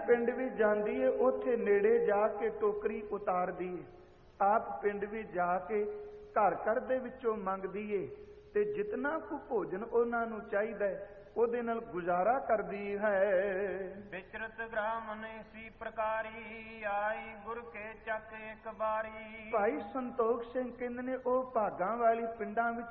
ਪਿੰਡ ਵੀ ਜਾਂਦੀ ਏ, ਉੱਥੇ ਨੇੜੇ ਜਾ ਕੇ ਟੋਕਰੀ ਉਤਾਰਦੀ ਏ। ਆਪ ਪਿੰਡ ਵੀ ਜਾ ਕੇ ਘਰ ਘਰ ਦੇ ਵਿੱਚੋਂ ਮੰਗਦੀ ਏ ਤੇ ਜਿਤਨਾ ਕੁ ਭੋਜਨ ਉਹਨਾਂ ਨੂੰ ਚਾਹੀਦਾ ਉਹਦੇ ਨਾਲ ਗੁਜ਼ਾਰਾ ਕਰਦੀ ਹੈ। ਵਿਚਰਤ ਗ੍ਰਾਮ ਇਸੀ ਪ੍ਰਕਾਰੀ ਆਈ ਗੁਰ ਕੇ ਚੱਕ ਇੱਕ ਬਾਰੀ। ਭਾਈ ਸੰਤੋਖ ਸਿੰਘ ਕਹਿੰਦੇ ਨੇ ਉਹ ਭਾਗਾਂ ਵਾਲੀ ਪਿੰਡਾਂ ਵਿੱਚ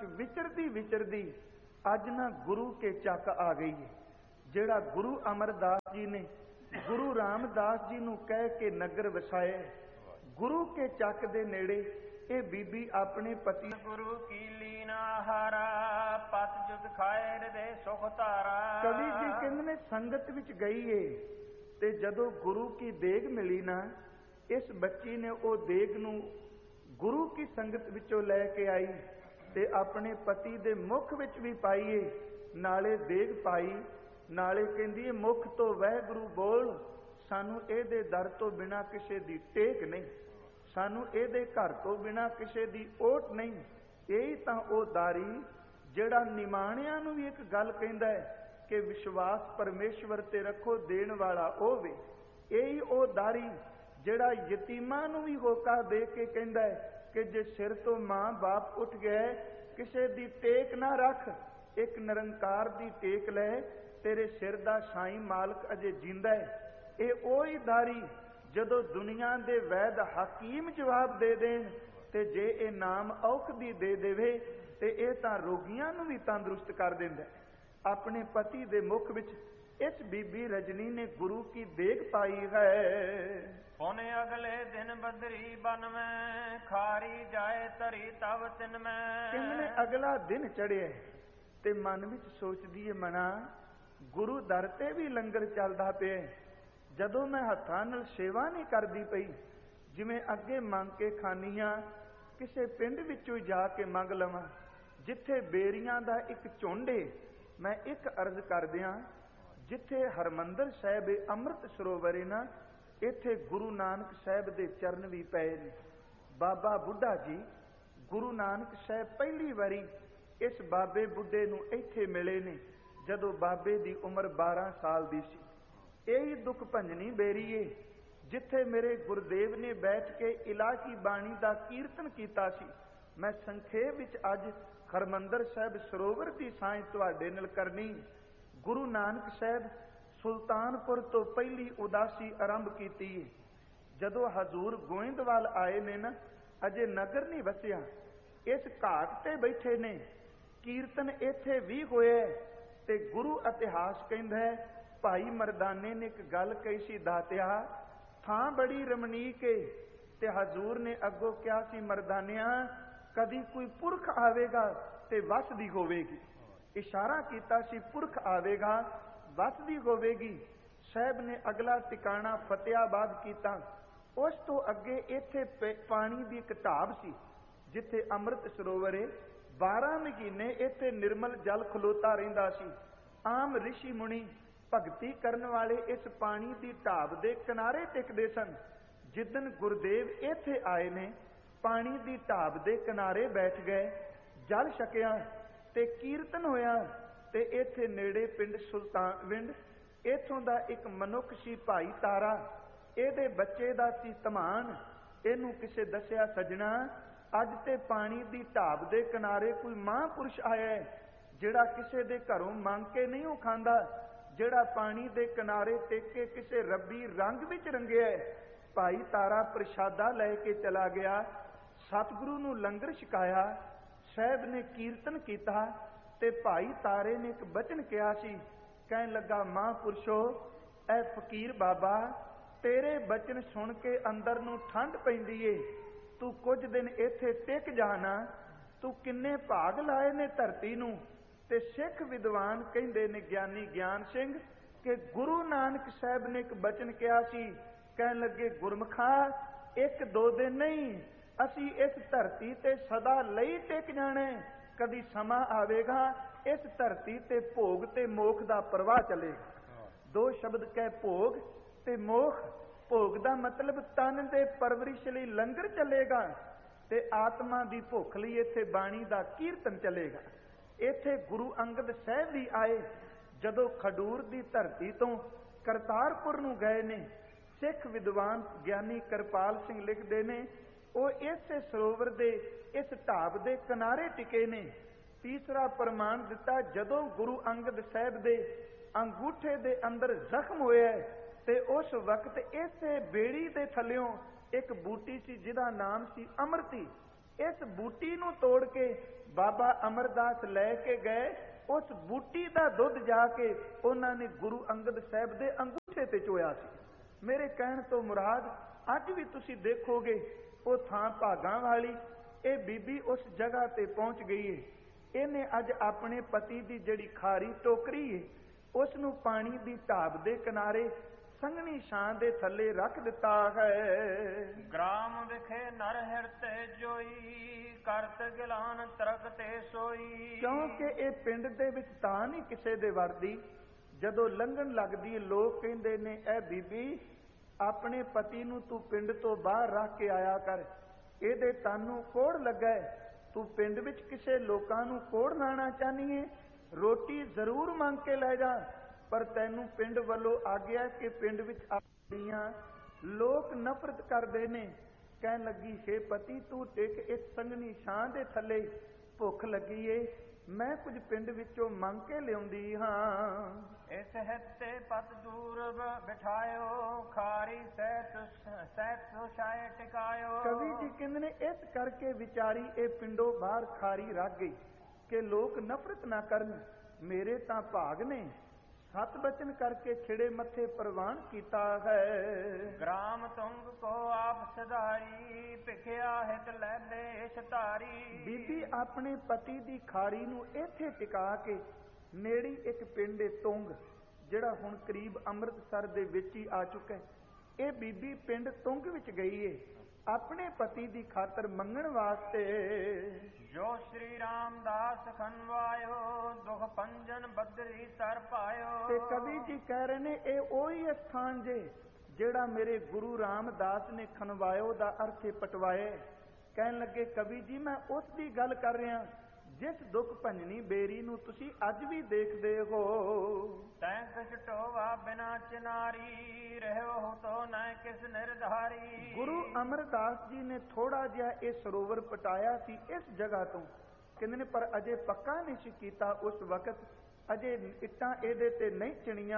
ਵਿਚਰਦੀ ਅੱਜ ਨਾ ਗੁਰੂ ਕੇ ਚੱਕ ਆ ਗਈ ਹੈ। ਜਿਹੜਾ ਗੁਰੂ ਅਮਰਦਾਸ ਜੀ ਨੇ ਗੁਰੂ ਰਾਮਦਾਸ ਜੀ ਨੂੰ ਕਹਿ ਕੇ ਨਗਰ ਵਸਾਇਆ, ਗੁਰੂ ਕੇ ਚੱਕ ਦੇ ਨੇੜੇ ਇਹ ਬੀਬੀ ਆਪਣੇ ਪਤੀ ਗੁਰੂ ਕੀ ਲੀਨਾ ਹਾਰਾ ਪਤ ਜੁਗ ਖਾਏ ਹਿਰਦੇ ਸੁਖ ਧਾਰਾ। ਕਵੀ ਜੀ ਕਹਿੰਦੇ ਨੇ ਸੰਗਤ ਵਿੱਚ ਗਈ ਏ ਤੇ ਜਦੋਂ ਗੁਰੂ ਕੀ ਦੇਗ ਮਿਲੀ ਨਾ, ਇਸ ਬੱਚੀ ਨੇ ਉਹ ਦੇਗ ਨੂੰ ਗੁਰੂ ਕੀ ਸੰਗਤ ਵਿੱਚੋਂ ਲੈ ਕੇ ਆਈ ਤੇ ਆਪਣੇ ਪਤੀ ਦੇ ਮੁਖ ਵਿੱਚ ਵੀ ਪਾਈਏ, ਨਾਲੇ ਦੇਗ ਪਾਈ, ਨਾਲੇ ਕਹਿੰਦੀ ਮੁਖ ਤੋਂ ਵਾਹਿਗੁਰੂ ਬੋਲ। ਸਾਨੂੰ ਇਹਦੇ ਦਰ ਤੋਂ ਬਿਨਾਂ ਕਿਸੇ ਦੀ ਟੇਕ ਨਹੀਂ, ਸਾਨੂੰ ਇਹਦੇ ਘਰ ਤੋਂ ਬਿਨਾਂ ਕਿਸੇ ਦੀ ਓਟ ਨਹੀਂ। ਇਹੀ ਤਾਂ ਉਹ ਦਾਰੀ ਜਿਹੜਾ ਨਿਮਾਣਿਆਂ ਨੂੰ ਵੀ ਇੱਕ ਗੱਲ ਕਹਿੰਦਾ ਹੈ ਕਿ ਵਿਸ਼ਵਾਸ ਪਰਮੇਸ਼ਵਰ ਤੇ ਰੱਖੋ, ਦੇਣ ਵਾਲਾ ਉਹ ਵੇ। ਇਹੀ ਉਹ ਦਾਰੀ ਜਿਹੜਾ ਯਤੀਮਾਂ ਨੂੰ ਵੀ ਹੋਕਾ ਦੇ ਕੇ ਕਹਿੰਦਾ ਹੈ ਕਿ ਜੇ ਸਿਰ ਤੋਂ ਮਾਂ ਬਾਪ ਉੱਠ ਗਏ ਕਿਸੇ ਦੀ ਟੇਕ ਨਾ ਰੱਖ, ਇੱਕ ਨਿਰੰਕਾਰ ਦੀ ਟੇਕ ਲੈ, ਤੇਰੇ ਸਿਰ ਦਾ ਸਾਈਂ ਮਾਲਕ ਅਜੇ ਜਿੰਦਾ ਹੈ। ਇਹ ਉਹੀ ਦਾਰੀ ਜਦੋਂ ਦੁਨੀਆ ਦੇ ਵੈਦ ਹਕੀਮ ਜਵਾਬ ਦੇ ਦੇਣ ਤੇ ਜੇ ਇਹ ਨਾਮ ਔਖਦੀ ਦੇ ਦੇਵੇ ਤੇ ਇਹ ਤਾਂ ਰੋਗੀਆਂ ਨੂੰ ਵੀ ਤੰਦਰੁਸਤ ਕਰ ਦਿੰਦਾ। ਆਪਣੇ ਪਤੀ ਦੇ ਮੁਖ ਵਿੱਚ ਇਸ ਬੀਬੀ ਰਜਨੀ ਨੇ ਗੁਰੂ ਕੀ ਦੇਗ ਪਾਈ ਹੈ। ਉਹਨੇ ਅਗਲੇ ਦਿਨ ਬਦਰੀ ਬਨ ਮੈਂ ਖਾਰੀ ਜਾਏ ਤਰੀ ਤਵ ਤਿਨ ਮੈਂ। ਕਿੰਨੇ ਅਗਲਾ ਦਿਨ ਚੜਿਆ ਤੇ ਮਨ ਵਿੱਚ ਸੋਚਦੀ ਏ ਮਨਾ ਗੁਰੂ ਦਰ ਤੇ ਵੀ ਲੰਗਰ ਚੱਲਦਾ ਪਿਆ, ਜਦੋਂ ਮੈਂ ਹੱਥਾਂ ਨਾਲ ਸੇਵਾ ਨਹੀਂ ਕਰਦੀ ਪਈ, ਜਿਵੇਂ ਅੱਗੇ ਮੰਗ ਕੇ ਖਾਨੀਆਂ ਕਿਸੇ ਪਿੰਡ ਵਿੱਚੋਂ ਜਾ ਕੇ ਮੰਗ ਲਵਾਂ ਜਿੱਥੇ ਬੇਰੀਆਂ ਦਾ ਇੱਕ ਝੁੰਡ ਏ। ਮੈਂ ਇੱਕ ਅਰਜ਼ ਕਰਦਿਆਂ, ਜਿੱਥੇ ਹਰਮੰਦਰ ਸਾਹਿਬ ਅੰਮ੍ਰਿਤ ਸਰੋਵਰ ਏ ਨਾ, ਇੱਥੇ ਗੁਰੂ ਨਾਨਕ ਸਾਹਿਬ ਦੇ ਚਰਨ ਵੀ ਪਏ ਨੇ। ਬਾਬਾ ਬੁੱਢਾ ਜੀ ਗੁਰੂ ਨਾਨਕ ਸਾਹਿਬ ਪਹਿਲੀ ਵਾਰੀ ਇਸ ਬਾਬੇ ਬੁੱਢੇ ਨੂੰ ਇੱਥੇ ਮਿਲੇ ਨੇ ਜਦੋਂ ਬਾਬੇ ਦੀ ਉਮਰ 12 ਸਾਲ ਦੀ ਸੀ। ਇਹੀ ਦੁੱਖ ਭੰਜਨੀ ਬੇਰੀ ਏ ਜਿੱਥੇ ਮੇਰੇ ਗੁਰਦੇਵ ਨੇ ਬੈਠ ਕੇ ਇਲਾਹੀ ਬਾਣੀ ਦਾ ਕੀਰਤਨ ਕੀਤਾ ਸੀ। ਮੈਂ ਸੰਖੇਪ ਵਿੱਚ ਅੱਜ ਹਰਮੰਦਰ ਸਾਹਿਬ ਸਰੋਵਰ ਦੀ ਸਾਂਝ ਤੁਹਾਡੇ ਨਾਲ ਕਰਨੀ। ਗੁਰੂ ਨਾਨਕ ਸਾਹਿਬ ਸੁਲਤਾਨਪੁਰ ਤੋਂ ਪਹਿਲੀ ਉਦਾਸੀ ਆਰੰਭ ਕੀਤੀ ਹੈ। ਜਦੋਂ ਹਜ਼ੂਰ ਗੋਇੰਦਵਾਲ ਆਏ ਨੇ ਨਾ, ਅਜੇ ਨਗਰ ਨਹੀਂ ਵਸਿਆ, ਇਸ ਘਾਟ ਤੇ ਬੈਠੇ ਨੇ, ਕੀਰਤਨ ਇੱਥੇ ਵੀ ਹੋਇਆ ਤੇ ਗੁਰੂ ਇਤਿਹਾਸ ਕਹਿੰਦਾ ਹੈ ਭਾਈ ਮਰਦਾਨੇ ਨੇ ਇੱਕ ਗੱਲ ਕਹੀ ਸੀ, ਦਾਤਿਆ ਥਾਂ ਬੜੀ ਰਮਣੀਕ ਏ, ਤੇ ਹਜ਼ੂਰ ਨੇ ਅੱਗੋਂ ਕਿਹਾ ਸੀ ਮਰਦਾਨਿਆਂ ਕਦੀ ਕੋਈ ਪੁਰਖ ਆਵੇਗਾ ਤੇ ਵਸਦੀ ਹੋਵੇਗੀ। ਇਸ਼ਾਰਾ ਕੀਤਾ ਸੀ ਪੁਰਖ ਆਵੇਗਾ ਵਸਦੀ ਹੋਵੇਗੀ। ਸਾਹਿਬ ਨੇ ਅਗਲਾ ਟਿਕਾਣਾ ਫਤਿਆਬਾਦ ਕੀਤਾ। ਉਸ ਤੋਂ ਅੱਗੇ ਇੱਥੇ ਪਾਣੀ ਦੀ ਇੱਕ ਢਾਬ ਸੀ ਜਿੱਥੇ ਅੰਮ੍ਰਿਤ ਸਰੋਵਰ ਏ। 12 ਮਹੀਨੇ ਇੱਥੇ ਨਿਰਮਲ ਜਲ ਖਲੋਤਾ ਰਹਿੰਦਾ ਸੀ। ਆਮ ਰਿਸ਼ੀ ਮੁਨੀ ਭਗਤੀ ਕਰਨ ਵਾਲੇ ਇਸ ਪਾਣੀ ਦੀ ਢਾਬ ਦੇ ਕਿਨਾਰੇ ਟਿਕਦੇ ਸਨ। ਜਿੱਦਣ ਗੁਰਦੇਵ ਇੱਥੇ ਆਏ ਨੇ, ਪਾਣੀ ਦੀ ਢਾਬ ਦੇ ਕਿਨਾਰੇ ਬੈਠ ਗਏ, ਜਲ ਛਕਿਆ ਤੇ ਕੀਰਤਨ ਹੋਇਆ। ਤੇ ਇੱਥੇ ਨੇੜੇ ਪਿੰਡ ਸੁਲਤਾਨਵਿੰਡ, ਇੱਥੋਂ ਦਾ ਇੱਕ ਮਨੁੱਖ ਸੀ ਭਾਈ ਤਾਰਾ, ਇਹਦੇ ਬੱਚੇ ਦਾ ਸੀ ਧਮਾਨ। ਇਹਨੂੰ ਕਿਸੇ ਦੱਸਿਆ, ਸੱਜਣਾ ਅੱਜ ਤੇ ਪਾਣੀ ਦੀ ਢਾਬ ਦੇ ਕਿਨਾਰੇ ਕੋਈ ਮਹਾਂਪੁਰਸ਼ ਆਇਆ ਜਿਹੜਾ ਕਿਸੇ ਦੇ ਘਰੋਂ ਮੰਗ ਕੇ ਨਹੀਂ ਉਹ ਖਾਂਦਾ, ਜਿਹੜਾ ਪਾਣੀ ਦੇ ਕਿਨਾਰੇ ਟਿਕ ਕੇ ਕਿਸੇ ਰੱਬੀ ਰੰਗ ਵਿੱਚ ਰੰਗਿਆ। ਭਾਈ ਤਾਰਾ ਪ੍ਰਸ਼ਾਦਾ ਲੈ ਕੇ ਚਲਾ ਗਿਆ, ਸਤਿਗੁਰੂ ਨੂੰ ਲੰਗਰ ਛਕਾਇਆ, ਸਾਹਿਬ ਨੇ ਕੀਰਤਨ ਕੀਤਾ ਤੇ ਭਾਈ ਤਾਰੇ ਨੇ ਇੱਕ ਬਚਨ ਕਿਹਾ ਸੀ। ਕਹਿਣ ਲੱਗਾ, ਮਹਾਂਪੁਰਸ਼ੋ ਐ ਫਕੀਰ ਬਾਬਾ ਤੇਰੇ ਬਚਨ ਸੁਣ ਕੇ ਅੰਦਰ ਨੂੰ ਠੰਡ ਪੈਂਦੀ ਏ, ਤੂੰ ਕੁਝ ਦਿਨ ਇੱਥੇ ਟਿਕ ਜਾਣਾ। ਤੂੰ ਕਿੰਨੇ ਭਾਗ ਲਾਏ ਨੇ ਧਰਤੀ ਨੂੰ। ਤੇ ਸਿੱਖ ਵਿਦਵਾਨ ਕਹਿੰਦੇ ਨੇ, ਗਿਆਨੀ ਗਿਆਨ ਸਿੰਘ, ਕਿ ਗੁਰੂ ਨਾਨਕ ਸਾਹਿਬ ਨੇ ਇੱਕ ਬਚਨ ਕਿਹਾ ਸੀ। ਕਹਿਣ ਲੱਗੇ, ਗੁਰਮਖਾ 1-2 ਦਿਨ ਨਹੀਂ, ਅਸੀਂ ਇਸ ਧਰਤੀ ਤੇ ਸਦਾ ਲਈ ਟਿਕ ਜਾਣਾ। ਕਦੀ ਸਮਾਂ ਆਵੇਗਾ ਇਸ ਧਰਤੀ ਤੇ ਭੋਗ ਤੇ ਮੋਖ ਦਾ ਪ੍ਰਵਾਹ ਚੱਲੇਗਾ। 2 ਸ਼ਬਦ ਕਹਿ, ਭੋਗ ਤੇ ਮੋਖ। ਭੋਗ ਦਾ ਮਤਲਬ ਤਨ ਦੇ ਪਰਵਰਿਸ਼ ਲਈ ਲੰਗਰ ਚੱਲੇਗਾ ਤੇ ਆਤਮਾ ਦੀ ਭੁੱਖ ਲਈ ਇੱਥੇ ਬਾਣੀ ਦਾ ਕੀਰਤਨ ਚੱਲੇਗਾ। ਇੱਥੇ ਗੁਰੂ ਅੰਗਦ ਸਾਹਿਬ ਵੀ ਆਏ ਜਦੋਂ ਖਡੂਰ ਦੀ ਧਰਤੀ ਤੋਂ ਕਰਤਾਰਪੁਰ ਨੂੰ ਗਏ ਨੇ। ਸਿੱਖ ਵਿਦਵਾਨ ਗਿਆਨੀ ਕਿਰਪਾਲ ਸਿੰਘ ਲਿਖਦੇ ਨੇ, ਉਹ ਇਸੇ ਸਰੋਵਰ ਦੇ ਇਸ ਢਾਬ ਦੇ ਕਿਨਾਰੇ ਟਿਕੇ ਨੇ। ਤੀਸਰਾ ਪ੍ਰਮਾਣ ਦਿੱਤਾ, ਜਦੋਂ ਗੁਰੂ ਅੰਗਦ ਸਾਹਿਬ ਦੇ ਅੰਗੂਠੇ ਦੇ ਅੰਦਰ ਜ਼ਖਮ ਹੋਇਆ ਤੇ ਉਸ ਵਕਤ ਇਸੇ ਬੇੜੀ ਦੇ ਥੱਲਿਓਂ ਇੱਕ ਬੂਟੀ ਸੀ ਜਿਹਦਾ ਨਾਮ ਸੀ ਅੰਮ੍ਰਿਤੀ। ਇਸ ਬੂਟੀ ਨੂੰ ਤੋੜ ਕੇ ਬਾਬਾ ਅਮਰਦਾਸ ਲੈ ਕੇ ਗਏ। ਉਸ ਬੂਟੀ ਦਾ ਦੁੱਧ ਜਾ ਕੇ ਉਹਨਾਂ ਨੇ ਗੁਰੂ ਅੰਗਦ ਸਾਹਿਬ ਦੇ ਅੰਗੂਠੇ ਤੇ ਚੋਇਆ ਸੀ। ਮੇਰੇ ਕਹਿਣ ਤੋਂ ਮੁਰਾਦ, ਅੱਜ ਵੀ ਤੁਸੀਂ ਦੇਖੋਗੇ ਉਹ ਥਾਂ ਭਾਗਾਂ ਵਾਲੀ, ਇਹ ਬੀਬੀ ਉਸ ਜਗ੍ਹਾ ਤੇ ਪਹੁੰਚ ਗਈ ਏ। ਇਹਨੇ ਅੱਜ ਆਪਣੇ ਪਤੀ ਦੀ ਜਿਹੜੀ ਖਾਰੀ ਟੋਕਰੀ ਏ ਉਸ ਨੂੰ ਪਾਣੀ ਦੀ ਢਾਬ ਦੇ ਕਿਨਾਰੇ ਸੰਘਣੀ ਛਾਂ ਦੇ ਥੱਲੇ ਰੱਖ ਦਿੱਤਾ ਹੈ। ਗ੍ਰਾਮ ਵਿਖੇ ਨਰ ਹਿਰਤੇ ਜੋਈ, ਕਰਤ ਗਿਲਾਨ ਤਰਕ ਤੇ ਸੋਈ। ਕਿਉਂਕਿ ਇਹ ਪਿੰਡ ਦੇ ਵਿੱਚ ਤਾਂ ਨਹੀਂ ਕਿਸੇ ਦੇ ਵਰਦੀ, ਜਦੋਂ ਲੰਘਣ ਲੱਗਦੀ ਲੋਕ ਕਹਿੰਦੇ ਨੇ, ਇਹ ਬੀਬੀ ਆਪਣੇ ਪਤੀ ਨੂੰ ਤੂੰ ਪਿੰਡ ਤੋਂ ਬਾਹਰ ਰੱਖ ਕੇ ਆਇਆ ਕਰ, ਇਹਦੇ ਤਨ ਨੂੰ ਕੋੜ ਲੱਗਾ, ਤੂੰ ਪਿੰਡ ਵਿੱਚ ਕਿਸੇ ਲੋਕਾਂ ਨੂੰ ਕੋੜ ਲਾਣਾ ਚਾਹਨੀ ਏ, ਰੋਟੀ ਜ਼ਰੂਰ ਮੰਗ ਕੇ ਲੈ ਜਾ, ਪਰ ਤੈਨੂੰ ਪਿੰਡ ਵੱਲੋਂ ਆਗਿਆ ਕਿ ਪਿੰਡ ਵਿੱਚ ਆਈਆਂ ਲੋਕ ਨਫ਼ਰਤ ਕਰਦੇ ਨੇ। ਕਹਿਣ ਲੱਗੀ, ਹੇ ਪਤੀ ਤੂੰ ਟਿਕ ਇਸ ਸੰਘਣੀ ਛਾਂ ਦੇ ਥੱਲੇ, ਭੁੱਖ ਲੱਗੀ ਏ, ਮੈਂ ਕੁਝ ਪਿੰਡ ਵਿੱਚੋਂ ਮੰਗ ਕੇ ਲਿਆਉਂਦੀ ਹਾਂ। ਇਸ ਹਿੱਤੇ ਪਤ ਦੂਰ ਬਿਠਾਇਓ, ਖਾਰੀ ਸਹਿਤ ਸੁਸ਼ਾਏ ਟਿਕਾਇਓ। ਕਵੀ ਜੀ ਕਹਿੰਦੇ ਨੇ, ਇਸ ਕਰਕੇ ਵਿਚਾਰੀ ਇਹ ਪਿੰਡੋਂ ਬਾਹਰ ਖਾਰੀ ਰੱਖ ਗਈ ਕਿ ਲੋਕ ਨਫ਼ਰਤ ਨਾ ਕਰਨ। ਮੇਰੇ ਤਾਂ ਭਾਗ ਨੇ, ਸਤ ਬਚਨ ਕਰਕੇ ਖਿੜੇ ਮੱਥੇ ਪ੍ਰਵਾਨ ਕੀਤਾ ਹੈ। ਗ੍ਰਾਮ ਤੁੰਗ ਕੋ ਆਪ ਸਦਾਰੀ, ਭਿਖਿਆ ਹਿਤ ਲੈ ਦੇਸ਼ ਧਾਰੀ। ਬੀਬੀ ਆਪਣੇ ਪਤੀ ਦੀ ਖਾਰੀ ਨੂੰ ਇੱਥੇ ਟਿਕਾ ਕੇ ਨੇੜੀ ਇੱਕ ਪਿੰਡ ਏ ਤੁੰਗ, ਜਿਹੜਾ ਹੁਣ ਕਰੀਬ ਅੰਮ੍ਰਿਤਸਰ ਦੇ ਵਿੱਚ ਹੀ ਆ ਚੁੱਕਾ। ਇਹ ਬੀਬੀ ਪਿੰਡ ਤੁੰਗ ਵਿੱਚ ਗਈ ਏ ਆਪਣੇ ਪਤੀ ਦੀ ਖਾਤਰ ਮੰਗਣ ਵਾਸਤੇ। ਜੋ ਸ਼੍ਰੀ ਰਾਮਦਾਸ ਖਨਵਾਇਓ, ਦੁਖ ਪੰਜਨ ਬਦਰੀ ਤਰ ਪਾਇਓ। ਤੇ ਕਵੀ ਜੀ ਕਹਿ ਰਹੇ ਨੇ, ਇਹ ਉਹੀ ਸਥਾਨ ਜੇ ਜਿਹੜਾ ਮੇਰੇ ਗੁਰੂ ਰਾਮਦਾਸ ਨੇ ਖਨਵਾਇਓ ਦਾ ਅਰਥ ਪਟਵਾਏ। ਕਹਿਣ ਲੱਗੇ, ਕਵੀ ਜੀ ਮੈਂ ਉਸ ਦੀ ਗੱਲ ਕਰ ਰਿਹਾ ਜਿਸ ਦੁੱਖ ਭੰਜਨੀ ਬੇਰੀ ਨੂੰ ਤੁਸੀਂ ਅੱਜ ਵੀ ਦੇਖਦੇ ਹੋ। ਤੈਂ ਕਿਛ ਟੋਵਾ ਬਿਨਾ ਚਿਨਾਰੀ, ਰਹਿਓ ਤੋ ਨਾ ਕਿਸ ਨਿਰਧਾਰੀ। ਗੁਰੂ ਅਮਰਦਾਸ ਜੀ ਨੇ ਥੋੜਾ ਜਿਹਾ ਇਹ ਸਰੋਵਰ ਪਟਾਇਆ ਸੀ ਇਸ ਜਗ੍ਹਾ ਤੋਂ, ਕਹਿੰਦੇ ਨੇ, ਪਰ ਅਜੇ ਪੱਕਾ ਨਹੀਂ ਸੀ ਕੀਤਾ। ਉਸ ਵਕਤ ਅਜੇ ਇੱਟਾਂ ਇਹਦੇ ਤੇ ਨਹੀਂ ਚਿਣੀਆਂ।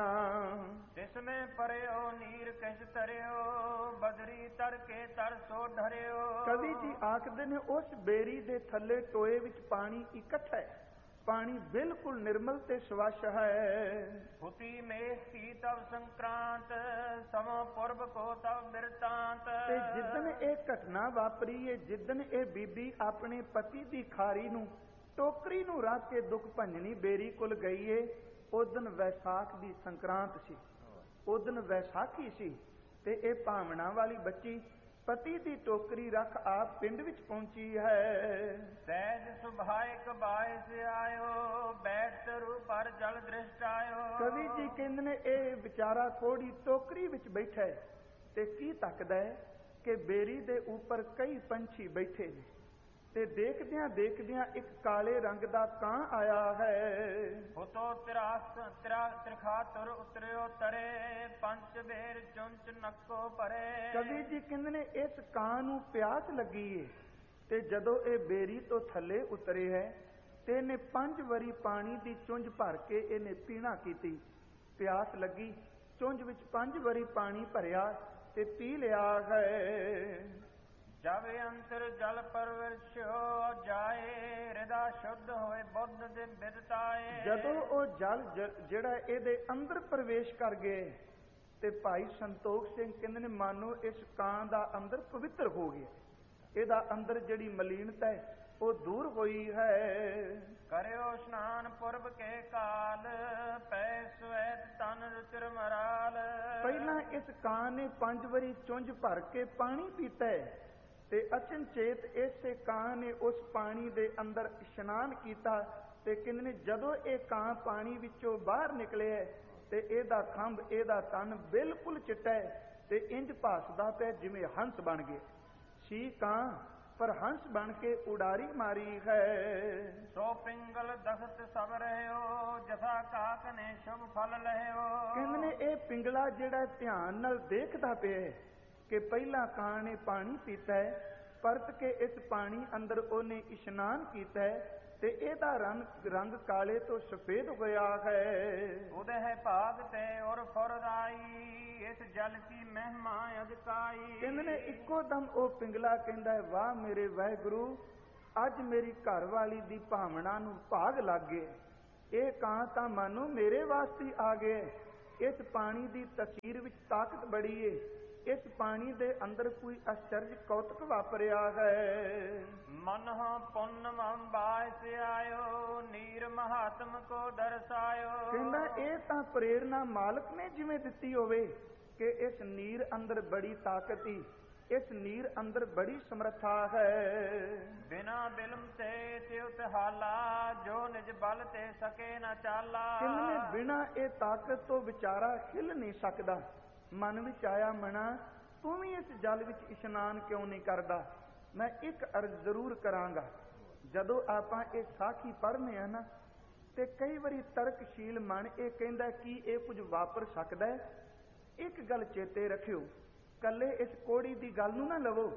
ਜਿਸਮੇ ਪਰਿਓ ਨੀਰ ਕਿਛ ਤਰਿਓ, ਬਦਰੀ ਤਰ ਕੇ ਤਰ ਸੋ ਢਰਿਓ। ਕਵੀ ਜੀ ਆਖਦੇ ਨੇ, ਉਸ ਬੇਰੀ ਦੇ ਥੱਲੇ ਟੋਏ ਵਿੱਚ ਪਾਣੀ ਇਕੱਠਾ ਹੈ, ਪਾਣੀ ਬਿਲਕੁਲ ਨਿਰਮਲ ਤੇ ਸਵੱਛ ਹੈ। ਹੁਤੀ ਮੇਖ ਕੀ ਤਵ ਸੰਕ੍ਰਾਂਤ, ਸਮੋ ਪੁਰਬ ਕੋ ਤਵ ਬਿਰਤਾਂਤ। ਤੇ ਜਿੱਦਣ ਇਹ ਘਟਨਾ ਵਾਪਰੀ ਏ, ਜਿੱਦਣ ਇਹ ਬੀਬੀ ਆਪਣੇ ਪਤੀ ਦੀ ਖਾਰੀ ਨੂੰ ਟੋਕਰੀ ਨੂੰ ਰੱਖ ਕੇ ਦੁੱਖ ਭੰਜਨੀ ਬੇਰੀ ਕੋਲ ਗਈ ਏ, ਉਸ ਦਿਨ ਵੈਸਾਖ ਦੀ ਸੰਕਰਾਂਤ ਸੀ, ਉਸ ਦਿਨ ਵੈਸਾਖੀ ਸੀ। ਤੇ ਇਹ ਭਾਵਨਾ ਵਾਲੀ ਬੱਚੀ ਪਤੀ ਦੀ ਟੋਕਰੀ ਰੱਖ ਆਪ ਪਿੰਡ ਵਿੱਚ ਪਹੁੰਚੀ ਹੈ। ਸਹਿਜ ਸੁਭਾਇਕ ਬਾਇਸ ਆਇਓ, ਬੈਠ ਤਰੂ ਪਰ ਜਲ ਦ੍ਰਿਸ਼ਟ ਆਇਓ। ਕਵੀ ਜੀ ਕਹਿੰਦੇ ਨੇ, ਇਹ ਵਿਚਾਰਾ ਕੋੜੀ ਟੋਕਰੀ ਵਿੱਚ ਬੈਠਾ ਹੈ ਤੇ ਕੀ ਤੱਕਦਾ ਹੈ ਕਿ ਬੇਰੀ ਦੇ ਉੱਪਰ ਕਈ ਪੰਛੀ ਬੈਠੇ ਨੇ, ਤੇ ਦੇਖਦਿਆਂ ਦੇਖਦਿਆਂ ਇੱਕ ਕਾਲੇ ਰੰਗ ਦਾ ਕਾਂ ਆਇਆ ਹੈ। ਹੁਤੋ ਤਿਰਖਾ ਤੁਰ ਉਤਰਿਓ ਤਰੇ, ਪੰਚ ਬੇਰ ਚੁੰਚ ਨੱਕੋ ਭਰੇ। ਕਵੀ ਜੀ ਕਹਿੰਦੇ ਨੇ, ਇਸ ਕਾਂ ਨੂੰ ਪਿਆਸ ਲੱਗੀ ਏ ਤੇ ਜਦੋਂ ਇਹ ਬੇਰੀ ਤੋਂ ਥੱਲੇ ਉਤਰੇ ਹੈ ਤੇ ਇਹਨੇ 5 ਵਾਰੀ ਪਾਣੀ ਦੀ ਚੁੰਝ ਭਰ ਕੇ ਇਹਨੇ ਪੀਣਾ ਕੀਤੀ। ਪਿਆਸ ਲੱਗੀ, ਚੁੰਝ ਵਿੱਚ 5 ਵਾਰੀ ਪਾਣੀ ਭਰਿਆ ਤੇ ਪੀ ਲਿਆ ਹੈ। ਜਬ ਅੰਤਰ ਜਲ ਪਰਵਰਸ਼ੋ ਜਾਏ, ਹਿਰਦਾ ਸ਼ੁੱਧ ਹੋਏ ਬੁੱਧ ਦੇ ਬਿਰਤਾਏ। ਜਦੋਂ ਉਹ ਜਲ ਜਿਹੜਾ ਇਹਦੇ ਅੰਦਰ ਪ੍ਰਵੇਸ਼ ਕਰ ਗਏ ਤੇ ਭਾਈ ਸੰਤੋਖ ਸਿੰਘ ਕਹਿੰਦੇ ਨੇ, ਮਾਨੋ ਇਸ ਕਾਂ ਦਾ ਅੰਦਰ ਪਵਿੱਤਰ ਹੋ ਗਿਆ, ਇਹਦਾ ਅੰਦਰ ਜਿਹੜੀ ਮਲੀਨਤਾ ਹੈ ਉਹ ਦੂਰ ਹੋਈ ਹੈ। ਕਰਿਓ ਇਸ਼ਨਾਨ ਪੁਰਬ ਕੇ ਕਾਲ, ਪੈ ਸਵੈਤ ਤਨ ਰੁਚਿਰ ਮਰਾਲ। ਪਹਿਲਾਂ ਇਸ ਕਾਂ ਨੇ 5 ਵਾਰੀ ਚੁੰਝ ਭਰ ਕੇ ਪਾਣੀ ਪੀਤਾ ਹੈ ਤੇ ਅਚਨਚੇਤ ਇਸੇ ਕਾਂ ਨੇ ਉਸ ਪਾਣੀ ਦੇ ਅੰਦਰ ਇਸ਼ਨਾਨ ਕੀਤਾ। ਤੇ ਕਹਿੰਦੇ ਨੇ, ਜਦੋਂ ਇਹ ਕਾਂ ਪਾਣੀ ਵਿੱਚੋਂ ਬਾਹਰ ਨਿਕਲਿਆ ਤੇ ਇਹਦਾ ਖੰਭ, ਇਹਦਾ ਤਨ ਬਿਲਕੁਲ ਚਿੱਟਾ ਹੈ ਤੇ ਇੰਜ ਭਾਸਦਾ ਪਿਆ ਜਿਵੇਂ ਹੰਸ ਬਣ ਗਿਆ ਸੀ। ਕਾਂ ਪਰ ਹੰਸ ਬਣ ਕੇ ਉਡਾਰੀ ਮਾਰੀ ਹੈ। ਸੋ ਪਿੰਗਲ ਦਖਤ ਸਭ ਰਹਿਓ, ਜਥਾ ਕਾਕ ਨੇ ਸ਼ੁਭ ਫਲ ਲਹਿਓ। ਕਹਿੰਦੇ ਨੇ ਇਹ ਪਿੰਗਲਾ ਜਿਹੜਾ ਧਿਆਨ ਨਾਲ ਦੇਖਦਾ ਪਿਆ ਹੈ ਕਿ ਪਹਿਲਾਂ ਕਾਂ ਨੇ ਪਾਣੀ ਪੀਤਾ ਹੈ, ਪਰਤ ਕੇ ਇਸ ਪਾਣੀ ਅੰਦਰ ਉਹਨੇ ਇਸ਼ਨਾਨ ਕੀਤਾ ਹੈ ਤੇ ਇਹਦਾ ਰੰਗ ਕਾਲੇ ਤੋਂ ਸਫੇਦ ਹੋਇਆ ਹੈ। ਉਦਹਿ ਭਾਗ ਤੇ ਔਰ ਫੁਰਦਾਈ, ਇਸ ਜਲ ਕੀ ਮਹਿਮਾ ਅਧਿਕਾਈ। ਕਹਿੰਦੇ ਨੇ ਇੱਕੋ ਦਮ ਉਹ ਪਿੰਗਲਾ ਕਹਿੰਦਾ ਹੈ, ਵਾਹ ਮੇਰੇ ਵਾਹਿਗੁਰੂ, ਅੱਜ ਮੇਰੀ ਘਰ ਵਾਲੀ ਦੀ ਭਾਵਨਾ ਨੂੰ ਭਾਗ ਲੱਗ ਗਏ। ਇਹ ਕਾਂ ਤਾਂ ਮਾਨੋ ਮੇਰੇ ਵਾਸਤੇ ਆ ਗਏ। ਇਸ ਪਾਣੀ ਦੀ ਤਸੀਰ ਵਿੱਚ ਤਾਕਤ ਬੜੀ ਏ। ਇਸ ਪਾਣੀ ਦੇ ਅੰਦਰ ਕੋਈ ਆਸ਼ਚਰਜ ਕੌਤਕ ਵਾਪਰਿਆ ਹੈ। ਮਨ ਪੁੰਨ ਬਾਇਸ ਆਇਓ, ਨੀਰ ਮਹਾਤਮ ਕੋ ਦਰਸਾਇਓ। ਕਹਿੰਦਾ ਇਹ ਤਾਂ ਪ੍ਰੇਰਨਾ ਮਾਲਕ ਨੇ ਜਿਵੇਂ ਦਿੱਤੀ ਹੋਵੇ ਕਿ ਇਸ ਨੀਰ ਅੰਦਰ ਬੜੀ ਤਾਕਤ ਹੀ, ਇਸ ਨੀਰ ਅੰਦਰ ਬੜੀ ਸਮਰੱਥਾ ਹੈ। ਬਿਨਾ ਬਿਲਮ ਤੇ ਤਿਉ ਹਾਲਾ, ਜੋ ਨਿਜ ਬਲ ਤੇ ਸਕੇ ਨਾ ਚਾਲਾ। ਕਹਿੰਦੇ ਬਿਨਾ ਇਹ ਤਾਕਤ ਤੋਂ ਵਿਚਾਰਾ ਹਿੱਲ ਨਹੀਂ ਸਕਦਾ। ਮਨ ਵਿੱਚ ਆਇਆ, ਮਣਾ ਤੂੰ ਵੀ ਇਸ ਜਲ ਵਿੱਚ ਇਸ਼ਨਾਨ ਕਿਉਂ ਨਹੀਂ ਕਰਦਾ? ਮੈਂ ਇੱਕ ਅਰਜ਼ ਜ਼ਰੂਰ ਕਰਾਂਗਾ। ਜਦੋਂ ਆਪਾਂ ਇਹ ਸਾਖੀ ਪੜ੍ਹਨੇ ਆ ਨਾ, ਤੇ ਕਈ ਵਾਰੀ ਤਰਕਸ਼ੀਲ ਮਨ ਇਹ ਕਹਿੰਦਾ ਕਿ ਇਹ ਕੁਝ ਵਾਪਰ ਸਕਦਾ ਹੈ। ਇੱਕ ਗੱਲ ਚੇਤੇ ਰੱਖਿਓ, ਕੱਲੇ ਇਸ ਕੋੜੀ ਦੀ ਗੱਲ ਨੂੰ ਨਾ ਲਵੋ,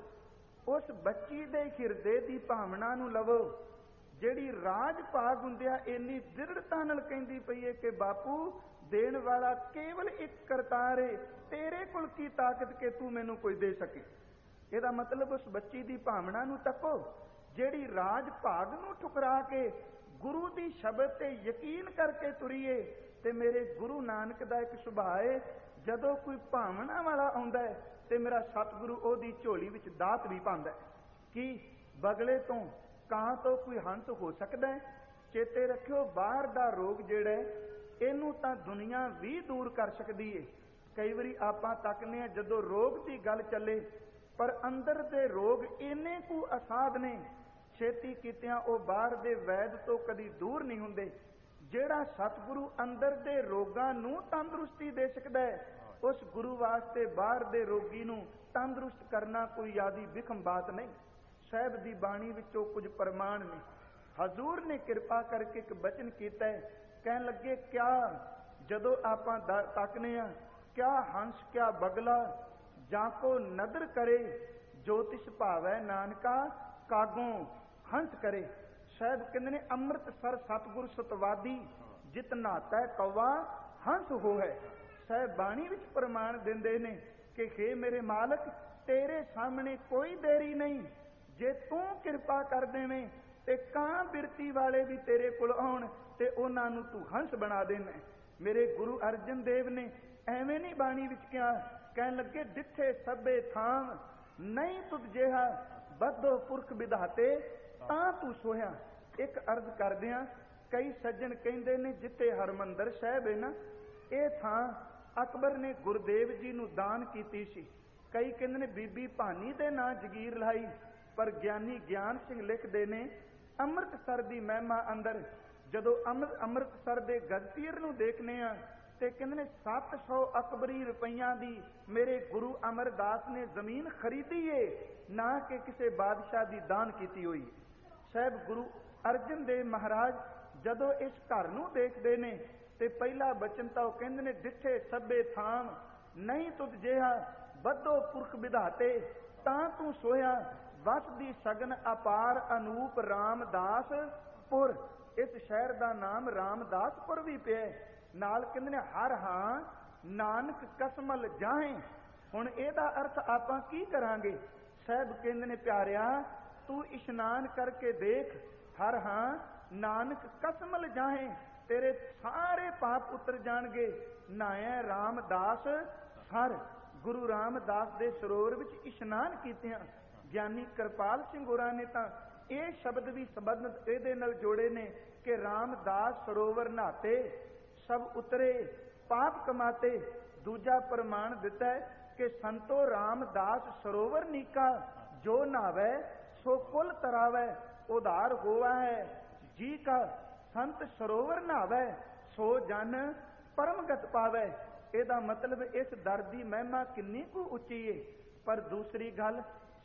ਉਸ ਬੱਚੀ ਦੇ ਹਿਰਦੇ ਦੀ ਭਾਵਨਾ ਨੂੰ ਲਵੋ, ਜਿਹੜੀ ਰਾਜ ਭਾਗ ਹੁੰਦਿਆ ਇੰਨੀ ਦ੍ਰਿੜਤਾ ਨਾਲ ਕਹਿੰਦੀ ਪਈ ਹੈ ਕਿ ਬਾਪੂ ਦੇਣ ਵਾਲਾ ਕੇਵਲ ਇੱਕ ਕਰਤਾਰ ਏ, ਤੇਰੇ ਕੋਲ ਕੀ ਤਾਕਤ ਕਿ ਤੂੰ ਮੈਨੂੰ ਕੋਈ ਦੇ ਸਕੇ। ਇਹਦਾ ਮਤਲਬ ਉਸ ਬੱਚੀ ਦੀ ਭਾਵਨਾ ਨੂੰ ਤੱਕੋ, ਜਿਹੜੀ ਰਾਜ ਭਾਗ ਨੂੰ ਠੁਕਰਾ ਕੇ ਗੁਰੂ ਦੀ ਸ਼ਬਦ ਤੇ ਯਕੀਨ ਕਰਕੇ ਤੁਰੀਏ। ਤੇ ਮੇਰੇ ਗੁਰੂ ਨਾਨਕ ਦਾ ਇੱਕ ਸੁਭਾਅ ਹੈ, ਜਦੋਂ ਕੋਈ ਭਾਵਨਾ ਵਾਲਾ ਆਉਂਦਾ ਹੈ ਤੇ ਮੇਰਾ ਸਤਿਗੁਰੂ ਉਹਦੀ ਝੋਲੀ ਵਿੱਚ ਦਾਤ ਵੀ ਪਾਉਂਦਾ ਹੈ। ਕਿ ਬਗਲੇ ਤੋਂ, ਕਾਂ ਤੋਂ ਕੋਈ ਹੰਸ ਹੋ ਸਕਦਾ ਹੈ? ਚੇਤੇ ਰੱਖਿਓ, ਬਾਹਰ ਦਾ ਰੋਗ ਜਿਹੜਾ ਹੈ ਇਹਨੂੰ ਤਾਂ ਦੁਨੀਆ ਵੀ ਦੂਰ ਕਰ ਸਕਦੀ ਏ। ਕਈ ਵਾਰੀ ਆਪਾਂ ਤੱਕਨੇ ਆ ਜਦੋਂ ਰੋਗ ਦੀ ਗੱਲ ਚੱਲੇ, ਪਰ ਅੰਦਰ ਦੇ ਰੋਗ ਇੰਨੇ ਕੁ ਅਸਾਧ ਨੇ, ਛੇਤੀ ਕੀਤਿਆਂ ਉਹ ਬਾਹਰ ਦੇ ਵੈਦ ਤੋਂ ਕਦੀ ਦੂਰ ਨਹੀਂ ਹੁੰਦੇ। ਜਿਹੜਾ ਸਤਿਗੁਰੂ ਅੰਦਰ ਦੇ ਰੋਗਾਂ ਨੂੰ ਤੰਦਰੁਸਤੀ ਦੇ ਸਕਦਾ ਹੈ, ਉਸ ਗੁਰੂ ਵਾਸਤੇ ਬਾਹਰ ਦੇ ਰੋਗੀ ਨੂੰ ਤੰਦਰੁਸਤ ਕਰਨਾ ਕੋਈ ਆਦੀ ਵਿਖਮ ਬਾਤ ਨਹੀਂ। ਸਾਹਿਬ ਦੀ ਬਾਣੀ ਵਿੱਚੋਂ ਕੁਝ ਪ੍ਰਮਾਣ ਨੇ। ਹਜ਼ੂਰ ਨੇ ਕਿਰਪਾ ਕਰਕੇ ਇੱਕ ਬਚਨ ਕੀਤਾ ਹੈ, ਕਹਿਣ ਲੱਗੇ ਕਿਆ ਜਦੋਂ ਆਪਾਂ ਤੱਕਨੇ ਆ, ਕਿਆ ਹੰਸ ਕਿਆ ਬਗਲਾ, ਜਾਂ ਕੋ ਨਦਰ ਕਰੇ, ਜੋਤਿਸ਼ ਭਾਵੈ ਨਾਨਕਾ ਕਾਗੋਂ ਹੰਸ ਕਰੇ। ਸਾਹਿਬ ਕਹਿੰਦੇ ਨੇ ਅੰਮ੍ਰਿਤਸਰ ਸਤਿਗੁਰ ਸਤਵਾਦੀ, ਜਿਤ ਨਾਤਾ ਕੌਵਾ ਹੰਸ ਹੋਏ। ਸਾਹਿਬ ਬਾਣੀ ਵਿੱਚ ਪ੍ਰਮਾਣ ਦਿੰਦੇ ਨੇ ਕਿ ਹੇ ਮੇਰੇ ਮਾਲਕ, ਤੇਰੇ ਸਾਹਮਣੇ ਕੋਈ ਦੇਰੀ ਨਹੀਂ। ਜੇ ਤੂੰ ਕਿਰਪਾ ਕਰ ਦੇਵੇਂ ਤੇ ਕਾਂ ਬਿਰਤੀ ਵਾਲੇ ਵੀ ਤੇਰੇ ਕੋਲ ਆਉਣ ਤੇ ਉਹਨਾਂ ਨੂੰ ਤੂੰ ਹੰਸ ਬਣਾ ਦੇਣਾ। ਮੇਰੇ ਗੁਰੂ ਅਰਜਨ ਦੇਵ ਨੇ ਐਵੇਂ ਨਹੀਂ ਬਾਣੀ ਵਿੱਚ ਕਿਹਾ, ਕਹਿਣ ਲੱਗੇ ਜਿੱਥੇ ਸਭੇ ਥਾਂ ਨਹੀਂ ਤੁਧ ਜਿਹਾ, ਬੱਧੋ ਪੁਰਖ ਵਿਧਾਤੇ ਤਾਂ ਤੂੰ ਸੋਇਆ। ਇੱਕ ਅਰਜ਼ ਕਰਦਿਆਂ, ਕਈ ਸੱਜਣ ਕਹਿੰਦੇ ਨੇ ਜਿੱਥੇ ਹਰਮੰਦਰ ਸਾਹਿਬ ਹੈ ਨਾ, ਇਹ ਥਾਂ ਅਕਬਰ ਨੇ ਗੁਰਦੇਵ ਜੀ ਨੂੰ ਦਾਨ ਕੀਤੀ ਸੀ। ਕਈ ਕਹਿੰਦੇ ਨੇ ਬੀਬੀ ਭਾਨੀ ਦੇ ਨਾਂ ਜਗੀਰ ਲਾਈ, ਪਰ ਗਿਆਨੀ ਗਿਆਨ ਸਿੰਘ ਲਿਖਦੇ ਨੇ ਅੰਮ੍ਰਿਤਸਰ ਦੀ ਮਹਿਮਾ ਅੰਦਰ ਜਦੋਂ ਅੰਮ੍ਰਿਤਸਰ ਦੇ ਗਜਤੀਰ ਨੂੰ ਦੇਖਨੇ ਆ ਤੇ ਕਹਿੰਦੇ ਨੇ 700 ਅਕਬਰੀ ਰੁਪਈਆਂ ਦੀ ਮੇਰੇ ਗੁਰੂ ਅਮਰਦਾਸ ਨੇ ਜ਼ਮੀਨ ਖਰੀਦੀ ਏ, ਨਾ ਕਿ ਕਿਸੇ ਬਾਦਸ਼ਾਹ ਦੀ ਦਾਨ ਕੀਤੀ ਹੋਈ। ਸਾਹਿਬ ਗੁਰੂ ਅਰਜਨ ਦੇਵ ਮਹਾਰਾਜ ਜਦੋਂ ਇਸ ਘਰ ਨੂੰ ਦੇਖਦੇ ਨੇ ਤੇ ਪਹਿਲਾ ਬਚਨ ਤਾਂ ਉਹ ਕਹਿੰਦੇ ਨੇ ਜਿੱਥੇ ਸਭੇ ਥਾਂ ਨਹੀਂ ਤੁਧ ਜਿਹਾ, ਬੱਧੋ ਪੁਰਖ ਵਿਧਾਤੇ ਤਾਂ ਤੂੰ ਸੋਇਆ। ਵਸਦੀ ਸਗਨ ਅਪਾਰ ਅਨੂਪ ਰਾਮਦਾਸ ਪੁਰ। ਇਸ ਸ਼ਹਿਰ ਦਾ ਨਾਮ ਰਾਮਦਾਸਪੁਰ ਵੀ ਪਿਆ। ਨਾਲ ਕਹਿੰਦੇ ਨੇ ਹਰ ਹਾਂ ਨਾਨਕ ਕਸਮਲ ਜਾਹੇ। ਹੁਣ ਇਹਦਾ ਅਰਥ ਆਪਾਂ ਕੀ ਕਰਾਂਗੇ? ਸਾਹਿਬ ਕਹਿੰਦੇ ਨੇ ਪਿਆਰਿਆ, ਤੂੰ ਇਸ਼ਨਾਨ ਕਰਕੇ ਦੇਖ, ਹਰ ਹਾਂ ਨਾਨਕ ਕਸਮਲ ਜਾਹੇ, ਤੇਰੇ ਸਾਰੇ ਪਾਪ ਉਤਰ ਜਾਣਗੇ। ਨਾਇਆ ਰਾਮਦਾਸ ਸਰ, ਗੁਰੂ ਰਾਮਦਾਸ ਦੇ ਸਰੋਵਰ ਵਿੱਚ ਇਸ਼ਨਾਨ ਕੀਤਿਆਂ। ਗਿਆਨੀ ਕਿਰਪਾਲ ਸਿੰਘ ਹੋਰਾਂ ਨੇ ਤਾਂ ਇਹ ਸ਼ਬਦ ਵੀ ਸੰਬੰਧਿਤ ਇਹਦੇ ਨਾਲ ਜੋੜੇ ਨੇ ਕਿ ਰਾਮਦਾਸ ਸਰੋਵਰ ਨਹਾਤੇ ਸਭ ਉਤਰੇ ਪਾਪ ਕਮਾਤੇ। ਦੂਜਾ ਪ੍ਰਮਾਣ ਦਿੱਤਾ ਹੈ ਕਿ ਸੰਤੋ ਰਾਮਦਾਸ ਸਰੋਵਰ ਨੀਕਾ, ਜੋ ਨਹਾਵੇ ਸੋ ਕੁਲ ਤਰਾਵੇ, ਉਧਾਰ ਹੋਵਾ ਹੈ ਜੀ ਕਾ। ਸੰਤ ਸਰੋਵਰ ਨਹਾਵੇ ਸੋ ਜਨ ਪਰਮਗਤ ਪਾਵੇ। ਇਹਦਾ ਮਤਲਬ ਇਸ ਦਰ ਦੀ ਮਹਿਮਾ ਕਿੰਨੀ ਕੁ ਉੱਚੀ ਏ। ਪਰ ਦੂਸਰੀ ਗੱਲ,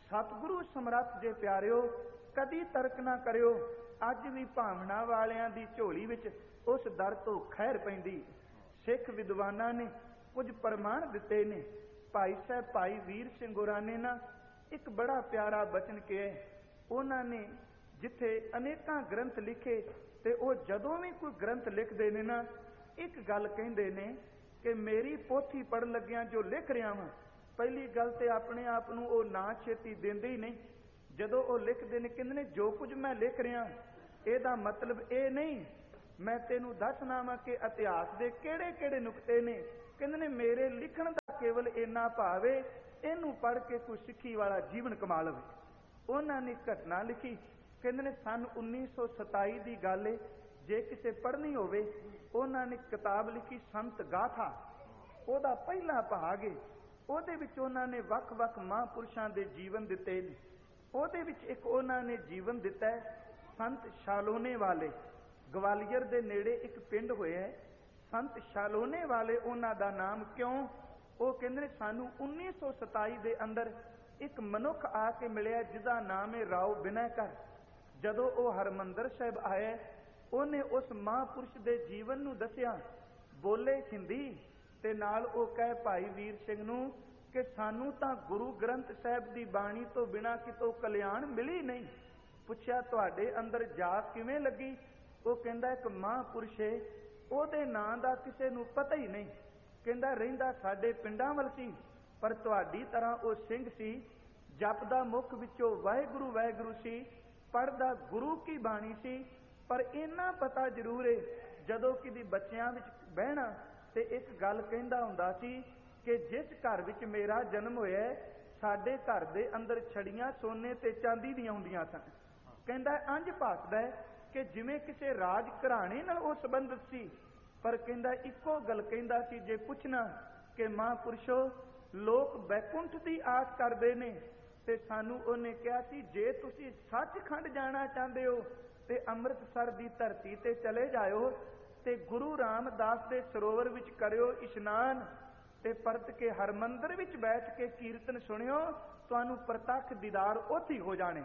ਸਤਿਗੁਰੂ ਸਮਰੱਥ ਜੇ ਪਿਆਰਿਓ, ਕਦੀ ਤਰਕ ਨਾ ਕਰਿਓ। ਅੱਜ ਵੀ ਭਾਵਨਾ ਵਾਲਿਆਂ ਦੀ ਝੋਲੀ ਵਿੱਚ ਉਸ ਦਰ ਤੋਂ ਖੈਰ ਪੈਂਦੀ। ਸਿੱਖ ਵਿਦਵਾਨਾਂ ਨੇ ਕੁਝ ਪ੍ਰਮਾਣ ਦਿੱਤੇ ਨੇ। ਭਾਈ ਸਾਹਿਬ ਭਾਈ ਵੀਰ ਸਿੰਘ ਹੋਰਾਂ ਨੇ ਨਾ ਇੱਕ ਬੜਾ ਪਿਆਰਾ ਬਚਨ ਕਿਹਾ। ਉਹਨਾਂ ਨੇ ਜਿੱਥੇ ਅਨੇਕਾਂ ਗ੍ਰੰਥ ਲਿਖੇ ਤੇ ਉਹ ਜਦੋਂ ਵੀ ਕੋਈ ਗ੍ਰੰਥ ਲਿਖਦੇ ਨੇ ਨਾ, ਇੱਕ ਗੱਲ ਕਹਿੰਦੇ ਨੇ ਕਿ ਮੇਰੀ ਪੋਥੀ ਪੜ੍ਹਨ ਲੱਗਿਆਂ ਜੋ ਲਿਖ ਰਿਹਾ ਵਾਂ, ਪਹਿਲੀ ਗੱਲ ਤੇ ਆਪਣੇ ਆਪ ਨੂੰ ਉਹ ਨਾ ਛੇਤੀ ਦਿੰਦੇ ਹੀ ਨਹੀਂ। ਜਦੋਂ ਉਹ ਲਿਖਦੇ ਨੇ ਕਹਿੰਦੇ ਨੇ ਜੋ ਕੁਝ ਮੈਂ ਲਿਖ ਰਿਹਾ ਇਹਦਾ ਮਤਲਬ ਇਹ ਨਹੀਂ ਮੈਂ ਤੈਨੂੰ ਦੱਸਣਾ ਵਾ ਕਿ ਇਤਿਹਾਸ ਦੇ ਕਿਹੜੇ ਕਿਹੜੇ ਨੁਕਤੇ ਨੇ। ਕਹਿੰਦੇ ਨੇ ਮੇਰੇ ਲਿਖਣ ਦਾ ਕੇਵਲ ਇੰਨਾ ਭਾਵ ਹੈ ਇਹਨੂੰ ਪੜ੍ਹ ਕੇ ਕੋਈ ਸਿੱਖੀ ਵਾਲਾ ਜੀਵਨ ਕਮਾ ਲਵੇ। ਉਹਨਾਂ ਨੇ ਘਟਨਾ ਲਿਖੀ। ਕਹਿੰਦੇ ਨੇ ਸੰਨ 1927 ਦੀ ਗੱਲ ਹੈ। ਜੇ ਕਿਸੇ ਪੜ੍ਹਨੀ ਹੋਵੇ, ਉਹਨਾਂ ਨੇ ਕਿਤਾਬ ਲਿਖੀ ਸੰਤ ਗਾਥਾ, ਉਹਦਾ ਪਹਿਲਾ ਭਾਗ ਹੈ। ਉਹਦੇ ਵਿੱਚ ਉਹਨਾਂ ਨੇ ਵੱਖ-ਵੱਖ ਮਹਾਂਪੁਰਸ਼ਾਂ ਦੇ ਜੀਵਨ ਦਿੱਤੇ ਨੇ। ਉਹਦੇ ਵਿੱਚ ਇੱਕ ਉਹਨਾਂ ਨੇ ਜੀਵਨ ਦਿੱਤਾ ਹੈ ਸੰਤ ਸ਼ਾਲੋਨੇ ਵਾਲੇ। ਗਵਾਲੀਅਰ ਦੇ ਨੇੜੇ ਇੱਕ ਪਿੰਡ ਹੋਇਆ ਹੈ ਸੰਤ ਸ਼ਾਲੋਨੇ ਵਾਲੇ। ਉਹਨਾਂ ਦਾ ਨਾਮ ਕਿਉਂ? ਉਹ ਕਹਿੰਦੇ ਨੇ ਸਾਨੂੰ 1927 ਦੇ ਅੰਦਰ ਇੱਕ ਮਨੁੱਖ ਆ ਕੇ ਮਿਲਿਆ ਜਿਹਦਾ ਨਾਮ ਹੈ ਰਾਓ ਬਿਨੈਕਰ। ਜਦੋਂ ਉਹ ਹਰਿਮੰਦਰ ਸਾਹਿਬ ਆਇਆ, ਉਹਨੇ ਉਸ ਮਹਾਂਪੁਰਸ਼ ਦੇ ਜੀਵਨ ਨੂੰ ਦੱਸਿਆ। ਬੋਲੇ ਹਿੰਦੀ ਤੇ ਨਾਲ ਉਹ ਕਹੇ ਭਾਈ ਵੀਰ ਸਿੰਘ ਨੂੰ ਕਿ ਸਾਨੂੰ ਤਾਂ ਗੁਰੂ ਗ੍ਰੰਥ ਸਾਹਿਬ ਦੀ ਬਾਣੀ ਤੋਂ ਬਿਨਾਂ ਕਿਤੋਂ ਕਲਿਆਣ ਮਿਲੀ ਨਹੀਂ। ਪੁੱਛਿਆ ਤੁਹਾਡੇ ਅੰਦਰ ਜਾਗ ਕਿਵੇਂ ਲੱਗੀ? ਉਹ ਕਹਿੰਦਾ ਇੱਕ ਮਹਾਂਪੁਰਸ਼ ਹੈ, ਉਹਦੇ ਨਾਂ ਦਾ ਕਿਸੇ ਨੂੰ ਪਤਾ ਹੀ ਨਹੀਂ। ਕਹਿੰਦਾ ਰਹਿੰਦਾ ਸਾਡੇ ਪਿੰਡਾਂ ਵੱਲ ਸੀ, ਪਰ ਤੁਹਾਡੀ ਤਰ੍ਹਾਂ ਉਹ ਸਿੰਘ ਸੀ, ਜਪਦਾ ਮੁਖ ਵਿੱਚੋਂ ਵਾਹਿਗੁਰੂ ਵਾਹਿਗੁਰੂ ਸੀ, ਪੜ੍ਹਦਾ ਗੁਰੂ ਕੀ ਬਾਣੀ ਸੀ। ਪਰ ਇੰਨਾ ਪਤਾ ਜ਼ਰੂਰ ਹੈ ਜਦੋਂ ਕਿਤੇ ਬੱਚਿਆਂ ਵਿੱਚ ਬਹਿਣਾ ਤੇ ਇੱਕ ਗੱਲ ਕਹਿੰਦਾ ਹੁੰਦਾ ਸੀ ਕਿ ਜਿਸ ਘਰ ਵਿੱਚ ਮੇਰਾ ਜਨਮ ਹੋਇਆ ਸਾਡੇ ਘਰ ਦੇ ਅੰਦਰ ਛੜੀਆਂ ਸੋਨੇ ਤੇ ਚਾਂਦੀ ਦੀਆਂ ਹੁੰਦੀਆਂ ਸਨ। ਕਹਿੰਦਾ ਇੰਝ ਭਾਸਦਾ ਕਿ ਜਿਵੇਂ ਕਿਸੇ ਰਾਜ ਘਰਾਣੇ ਨਾਲ ਉਹ ਸੰਬੰਧਿਤ ਸੀ। ਪਰ ਕਹਿੰਦਾ ਇੱਕੋ ਗੱਲ ਕਹਿੰਦਾ ਸੀ, ਜੇ ਪੁੱਛਣਾ ਕਿ ਮਹਾਂਪੁਰਸ਼ੋ ਲੋਕ ਬੈਕੁੰਠ ਦੀ ਆਸ ਕਰਦੇ ਨੇ ਤੇ ਸਾਨੂੰ ਉਹਨੇ ਕਿਹਾ ਸੀ ਜੇ ਤੁਸੀਂ ਸੱਚਖੰਡ ਜਾਣਾ ਚਾਹੁੰਦੇ ਹੋ ਤੇ ਅੰਮ੍ਰਿਤਸਰ ਦੀ ਧਰਤੀ ਤੇ ਚਲੇ ਜਾਇਓ ਤੇ ਗੁਰੂ ਰਾਮਦਾਸ ਦੇ ਸਰੋਵਰ ਵਿੱਚ ਕਰਿਓ ਇਸ਼ਨਾਨ ਤੇ ਪਰਤ ਕੇ ਹਰਮੰਦਰ ਵਿੱਚ ਬੈਠ ਕੇ ਕੀਰਤਨ ਸੁਣਿਓ, ਤੁਹਾਨੂੰ ਪ੍ਰਤੱਖ ਦੀਦਾਰ ਉੱਥੇ ਹੋ ਜਾਣੇ।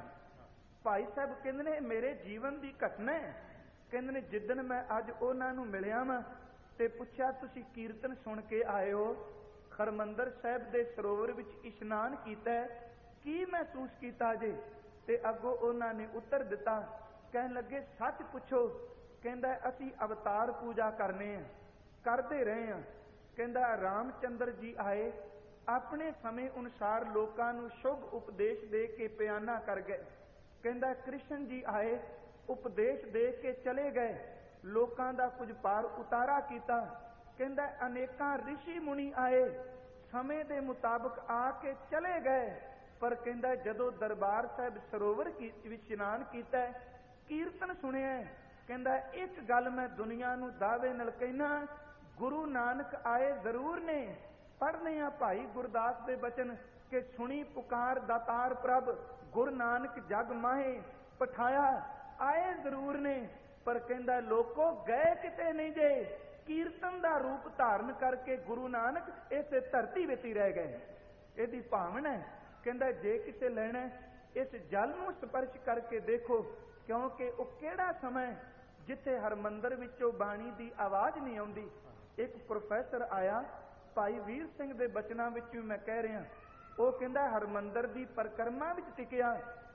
ਭਾਈ ਸਾਹਿਬ ਕਹਿੰਦੇ ਨੇ ਮੇਰੇ ਜੀਵਨ ਦੀ ਘਟਨਾ ਹੈ। ਕਹਿੰਦੇ ਨੇ ਜਿੱਦਣ ਮੈਂ ਅੱਜ ਉਹਨਾਂ ਨੂੰ ਮਿਲਿਆ ਵਾਂ ਤੇ ਪੁੱਛਿਆ ਤੁਸੀਂ ਕੀਰਤਨ ਸੁਣ ਕੇ ਆਏ ਹੋ, ਹਰਮੰਦਰ ਸਾਹਿਬ ਦੇ ਸਰੋਵਰ ਵਿੱਚ ਇਸ਼ਨਾਨ ਕੀਤਾ, ਕੀ ਮਹਿਸੂਸ ਕੀਤਾ ਜੇ? ਤੇ ਅੱਗੋਂ ਉਹਨਾਂ ਨੇ ਉੱਤਰ ਦਿੱਤਾ। ਕਹਿਣ ਲੱਗੇ ਸੱਚ ਪੁੱਛੋ। ਕਹਿੰਦਾ ਅਸੀਂ ਅਵਤਾਰ ਪੂਜਾ ਕਰਨੇ ਆ, ਕਰਦੇ ਰਹੇ ਆ। ਕਹਿੰਦਾ ਰਾਮਚੰਦਰ ਜੀ ਆਏ, ਆਪਣੇ ਸਮੇਂ ਅਨੁਸਾਰ ਲੋਕਾਂ ਨੂੰ ਸ਼ੁਭ ਉਪਦੇਸ਼ ਦੇ ਕੇ ਪਿਆਨਾ ਕਰ ਗਏ। ਕਹਿੰਦਾ ਕ੍ਰਿਸ਼ਨ ਜੀ ਆਏ, ਉਪਦੇਸ਼ ਦੇ ਕੇ ਚਲੇ ਗਏ, ਲੋਕਾਂ ਦਾ ਕੁਝ ਪਾਰ ਉਤਾਰਾ ਕੀਤਾ। ਕਹਿੰਦਾ ਅਨੇਕਾਂ ਰਿਸ਼ੀ ਮੁਨੀ ਆਏ, ਸਮੇਂ ਦੇ ਮੁਤਾਬਕ ਆ ਕੇ ਚਲੇ ਗਏ। ਪਰ ਕਹਿੰਦਾ ਜਦੋਂ ਦਰਬਾਰ ਸਾਹਿਬ ਸਰੋਵਰ ਵਿੱਚ ਇਸ਼ਨਾਨ ਕੀਤਾ, ਕੀਰਤਨ ਸੁਣਿਆ, ਕਹਿੰਦਾ ਇੱਕ ਗੱਲ ਮੈਂ ਦੁਨੀਆ ਨੂੰ ਦਾਅਵੇ ਨਾਲ ਕਹਿਣਾ, ਗੁਰੂ ਨਾਨਕ ਆਏ ਜ਼ਰੂਰ ਨੇ। ਪੜ੍ਹਨੇ ਆ ਭਾਈ ਗੁਰਦਾਸ ਦੇ ਬਚਨ ਕਿ ਸੁਣੀ ਪੁਕਾਰ ਦਾਤਾਰ ਪ੍ਰਭ, ਗੁਰੂ ਨਾਨਕ ਜਗ ਮਾਹੇ ਪਠਾਇਆ। ਆਏ ਜ਼ਰੂਰ ਨੇ, ਪਰ ਕਹਿੰਦਾ ਲੋਕੋ ਗਏ ਕਿਤੇ ਨਹੀਂ ਜੇ, ਕੀਰਤਨ ਦਾ ਰੂਪ ਧਾਰਨ ਕਰਕੇ ਗੁਰੂ ਨਾਨਕ ਇਸੇ ਧਰਤੀ ਵਿੱਚ ਹੀ ਰਹਿ ਗਏ। ਇਹਦੀ ਭਾਵਨਾ ਹੈ। ਕਹਿੰਦਾ ਜੇ ਕਿਸੇ ਲੈਣਾ ਇਸ ਜਲ ਨੂੰ ਸਪਰਸ਼ ਕਰਕੇ ਦੇਖੋ, ਕਿਉਂਕਿ ਉਹ ਕਿਹੜਾ ਸਮਾਂ ਜਿੱਥੇ ਹਰਮੰਦਰ ਵਿੱਚੋਂ ਬਾਣੀ ਦੀ ਆਵਾਜ਼ ਨਹੀਂ ਆਉਂਦੀ। ਇੱਕ ਪ੍ਰੋਫੈਸਰ ਆਇਆ, ਭਾਈ ਵੀਰ ਸਿੰਘ ਦੇ ਬਚਨਾਂ ਵਿੱਚ ਵੀ ਮੈਂ ਕਹਿ ਰਿਹਾ, ਉਹ ਕਹਿੰਦਾ ਹਰਮੰਦਰ ਦੀ ਪਰਿਕਰਮਾ ਵਿੱਚ ਟਿਕਿਆ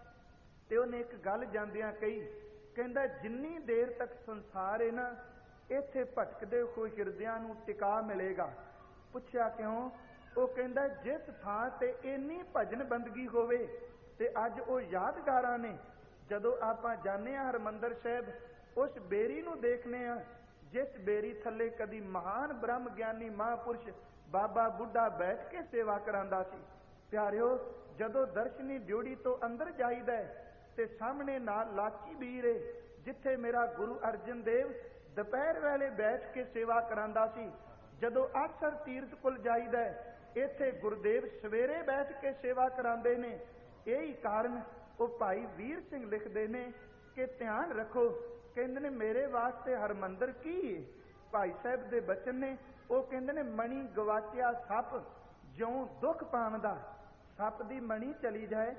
ਤੇ ਉਹਨੇ ਇੱਕ ਗੱਲ ਜਾਂਦਿਆਂ ਕਹੀ, ਕਹਿੰਦਾ ਜਿੰਨੀ ਦੇਰ ਤੱਕ ਸੰਸਾਰ ਹੈ ਨਾ, ਇੱਥੇ ਭਟਕਦੇ ਹੋਏ ਹਿਰਦਿਆਂ ਨੂੰ ਟਿਕਾ ਮਿਲੇਗਾ। ਪੁੱਛਿਆ ਕਿਉਂ? ਉਹ ਕਹਿੰਦਾ ਜਿਸ ਥਾਂ ਤੇ ਇੰਨੀ ਭਜਨ ਬੰਦਗੀ ਹੋਵੇ ਤੇ ਅੱਜ ਉਹ ਯਾਦਗਾਰਾਂ ਨੇ। ਜਦੋਂ ਆਪਾਂ ਜਾਂਦੇ ਹਾਂ ਹਰਿਮੰਦਰ ਸਾਹਿਬ, ਉਸ ਬੇਰੀ ਨੂੰ ਦੇਖਦੇ ਹਾਂ ਜਿਸ ਬੇਰੀ ਥੱਲੇ ਕਦੀ ਮਹਾਨ ਬ੍ਰਹਮ ਗਿਆਨੀ ਮਹਾਂਪੁਰਸ਼ ਬਾਬਾ ਬੁੱਢਾ ਬੈਠ ਕੇ ਸੇਵਾ ਕਰਾਂਦਾ ਸੀ। ਪਿਆਰਿਓ, ਜਦੋਂ ਦਰਸ਼ਨੀ ਡਿਊਟੀ ਤੋਂ ਅੰਦਰ ਜਾਈਦਾ ਤੇ ਸਾਹਮਣੇ ਨਾਲ ਲਾਚੀ ਬੀਰ ਏ ਜਿੱਥੇ ਮੇਰਾ ਗੁਰੂ ਅਰਜਨ ਦੇਵ ਦੁਪਹਿਰ ਵੇਲੇ ਬੈਠ ਕੇ ਸੇਵਾ ਕਰਾਂਦਾ ਸੀ। ਜਦੋਂ ਆਸਰ ਤੀਰਥ ਕੁਲ ਜਾਈਦਾ, ਇੱਥੇ ਗੁਰਦੇਵ ਸਵੇਰੇ ਬੈਠ ਕੇ ਸੇਵਾ ਕਰਾਉਂਦੇ ਨੇ। ਇਹੀ ਕਾਰਨ ਉਹ ਭਾਈ ਵੀਰ ਸਿੰਘ ਲਿਖਦੇ ਨੇ ਕਿ ਧਿਆਨ ਰੱਖੋ। ਕਹਿੰਦੇ ਨੇ ਮੇਰੇ ਵਾਸਤੇ ਹਰਮੰਦਰ ਕੀ ਹੈ? ਭਾਈ ਸਾਹਿਬ ਦੇ ਬਚਨ ਨੇ, ਉਹ ਕਹਿੰਦੇ ਨੇ ਮਣੀ ਗਵਾਚਿਆ ਸੱਪ ਜਿਉਂ ਦੁੱਖ ਪਾਵੰਦਾ। ਸੱਪ ਦੀ ਮਣੀ ਚਲੀ ਜਾਏ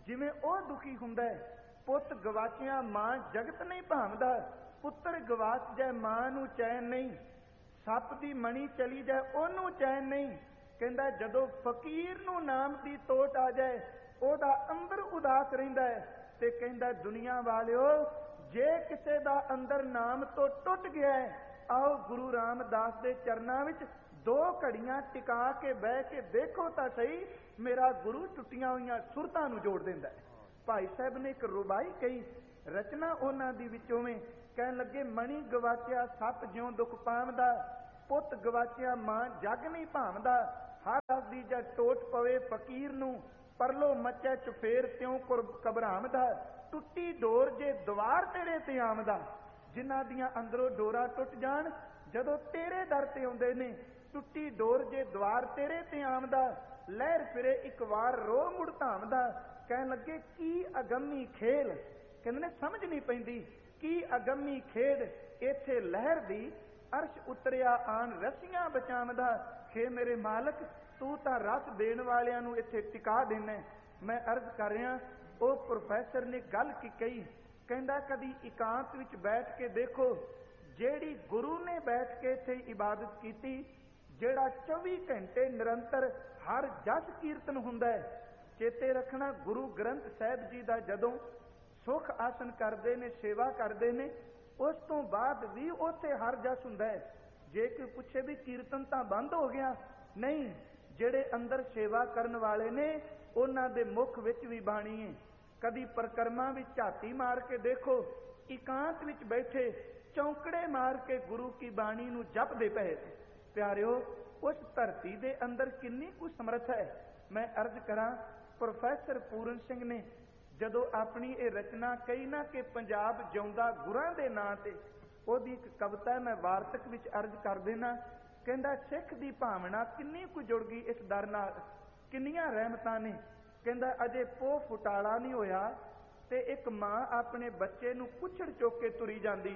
ਜਿਵੇਂ ਉਹ ਦੁਖੀ ਹੁੰਦਾ ਹੈ। ਪੁੱਤ ਗਵਾਚਿਆ ਮਾਂ ਜਗਤ ਨਹੀਂ ਭਾਂਵਦਾ, ਪੁੱਤਰ ਗਵਾਚ ਜਾਏ ਮਾਂ ਨੂੰ ਚੈਨ ਨਹੀਂ, ਸੱਪ ਦੀ ਮਣੀ ਚਲੀ ਜਾਏ ਉਹਨੂੰ ਚੈਨ ਨਹੀਂ। ਕਹਿੰਦਾ ਜਦੋਂ ਫਕੀਰ ਨੂੰ ਨਾਮ ਦੀ ਤੋਟ ਆ ਜਾਏ ਉਹਦਾ ਅੰਦਰ ਉਦਾਸ ਰਹਿੰਦਾ ਹੈ। ਤੇ ਕਹਿੰਦਾ ਦੁਨੀਆ ਵਾਲਿਓ, ਜੇ ਕਿਸੇ ਦਾ ਅੰਦਰ ਨਾਮ ਤੋਂ ਟੁੱਟ ਗਿਆ ਹੈ, ਆਓ ਗੁਰੂ ਰਾਮਦਾਸ ਦੇ ਚਰਨਾਂ ਵਿੱਚ 2 ਘੜੀਆਂ ਟਿਕਾ ਕੇ ਬਹਿ ਕੇ ਦੇਖੋ ਤਾਂ ਸਹੀ, ਮੇਰਾ ਗੁਰੂ ਟੁੱਟੀਆਂ ਹੋਈਆਂ ਸੁਰਤਾਂ ਨੂੰ ਜੋੜ ਦਿੰਦਾ ਹੈ। ਭਾਈ ਸਾਹਿਬ ਨੇ ਇੱਕ ਰੁਬਾਈ ਕਹੀ, ਰਚਨਾ ਉਹਨਾਂ ਦੀ ਵਿੱਚੋਂ ਵਿੱਚ ਕਹਿਣ ਲੱਗੇ, ਮਣੀ ਗਵਾਚਿਆ ਸੱਪ ਜਿਉਂ ਦੁੱਖ ਪਾਵਦਾ, ਪੁੱਤ ਗਵਾਚਿਆ ਮਾਂ ਜਗ ਨਹੀਂ ਭਾਂਵਦਾ। ਹਰ ਹੱਸਦੀ ਜਦ ਟੋਟ ਪਵੇ ਫਕੀਰ ਨੂੰ, ਪਰਲੋ ਮੱਚੈ ਚੁਫੇਰ ਤਿਉਂ ਘਬਰਾਵਦਾ। ਟੁੱਟੀ ਡੋਰ ਜੇ ਦੁਆਰ ਤੇਰੇ ਤੇ ਆਮਦਾ, ਜਿਨ੍ਹਾਂ ਦੀਆਂ ਅੰਦਰੋਂ ਡੋਰਾਂ ਟੁੱਟ ਜਾਣ ਜਦੋਂ ਤੇਰੇ ਦਰ ਤੇ ਆਉਂਦੇ ਨੇ, ਟੁੱਟੀ ਡੋਰ ਜੇ ਦੁਆਰ ਤੇਰੇ ਤੇ ਆਮਦਾ, ਲਹਿਰ ਫਿਰੇ ਇੱਕ ਵਾਰ ਰੋ ਮੁੜ ਧਾਮਦਾ। ਕਹਿਣ ਲੱਗੇ ਕੀ ਅਗੰਮੀ ਖੇਲ, ਕਹਿੰਦੇ ਨੇ ਸਮਝ ਨਹੀਂ ਪੈਂਦੀ ਕੀ ਅਗੰਮੀ ਖੇਡ, ਇੱਥੇ ਲਹਿਰ ਦੀ ਅਰਸ਼ ਉਤਰਿਆ ਆਣ ਰਸੀਆਂ ਬਚਾਵਦਾ। ਖੇ ਮੇਰੇ ਮਾਲਕ ਤੂੰ ਤਾਂ ਰਸ ਦੇਣ ਵਾਲਿਆਂ ਨੂੰ ਇੱਥੇ ਟਿਕਾ ਦੇਣਾ। ਮੈਂ ਅਰਜ਼ ਕਰ ਰਿਹਾ, ਉਹ ਪ੍ਰੋਫੈਸਰ ਨੇ ਗੱਲ ਕੀ ਕਹੀ, ਕਹਿੰਦਾ ਕਦੀ ਇਕਾਂਤ ਵਿੱਚ ਬੈਠ ਕੇ ਦੇਖੋ, ਜਿਹੜੀ ਗੁਰੂ ਨੇ ਬੈਠ ਕੇ ਇੱਥੇ ਇਬਾਦਤ ਕੀਤੀ, ਜਿਹੜਾ 24 ਘੰਟੇ ਨਿਰੰਤਰ ਹਰ ਜਸ ਕੀਰਤਨ ਹੁੰਦਾ ਹੈ। ਚੇਤੇ ਰੱਖਣਾ, ਗੁਰੂ ਗ੍ਰੰਥ ਸਾਹਿਬ ਜੀ ਦਾ ਜਦੋਂ ਸੁਖ ਆਸਨ ਕਰਦੇ ਨੇ, ਸੇਵਾ ਕਰਦੇ ਨੇ, ਉਸ ਤੋਂ ਬਾਅਦ ਵੀ ਉੱਥੇ ਹਰ ਜਸ ਹੁੰਦਾ ਹੈ। ਜੇ ਕੋਈ ਪੁੱਛੇ ਵੀ ਕੀਰਤਨ ਤਾਂ ਬੰਦ ਹੋ ਗਿਆ, ਨਹੀਂ, ਜਿਹੜੇ ਅੰਦਰ ਸੇਵਾ ਕਰਨ ਵਾਲੇ ਨੇ ਉਹਨਾਂ ਦੇ ਮੁਖ ਵਿੱਚ ਵੀ ਬਾਣੀ ਹੈ। ਕਦੀ ਪਰਿਕਰਮਾ ਵਿੱਚ ਝਾਤੀ ਮਾਰ ਕੇ ਦੇਖੋ, ਇਕਾਂਤ ਵਿੱਚ ਬੈਠੇ ਚੌਂਕੜੇ ਮਾਰ ਕੇ ਗੁਰੂ ਕੀ ਬਾਣੀ ਨੂੰ ਜਪਦੇ ਪਏ। ਪਿਆਰਿਓ, ਉਸ ਧਰਤੀ ਦੇ ਅੰਦਰ ਕਿੰਨੀ ਕੁ ਸਮਰੱਥਾ ਹੈ। ਮੈਂ ਅਰਜ਼ ਕਰਾਂ, ਪ੍ਰੋਫੈਸਰ ਪੂਰਨ ਸਿੰਘ ਨੇ ਜਦੋਂ ਆਪਣੀ ਇਹ ਰਚਨਾ ਕਹੀ ਨਾ ਕਿ ਪੰਜਾਬ ਜਿਉਂਦਾ ਗੁਰਾਂ ਦੇ ਨਾਂ ਤੇ, ਉਹਦੀ ਇੱਕ ਕਵਿਤਾ ਮੈਂ ਵਾਰਤਕ ਵਿੱਚ ਅਰਜ਼ ਕਰ ਦੇਣਾ। ਕਹਿੰਦਾ ਸਿੱਖ ਦੀ ਭਾਵਨਾ ਕਿੰਨੀ ਕੁ ਜੁੜ ਗਈ ਇਸ ਦਰ ਨਾਲ, ਕਿੰਨੀਆਂ ਰਹਿਮਤਾਂ ਨੇ। ਕਹਿੰਦਾ ਅਜੇ ਪੋਹ ਫੁਟਾਲਾ ਨਹੀਂ ਹੋਇਆ ਤੇ ਇੱਕ ਮਾਂ ਆਪਣੇ ਬੱਚੇ ਨੂੰ ਕੁੱਛੜ ਚੁੱਕ ਕੇ ਤੁਰੀ ਜਾਂਦੀ।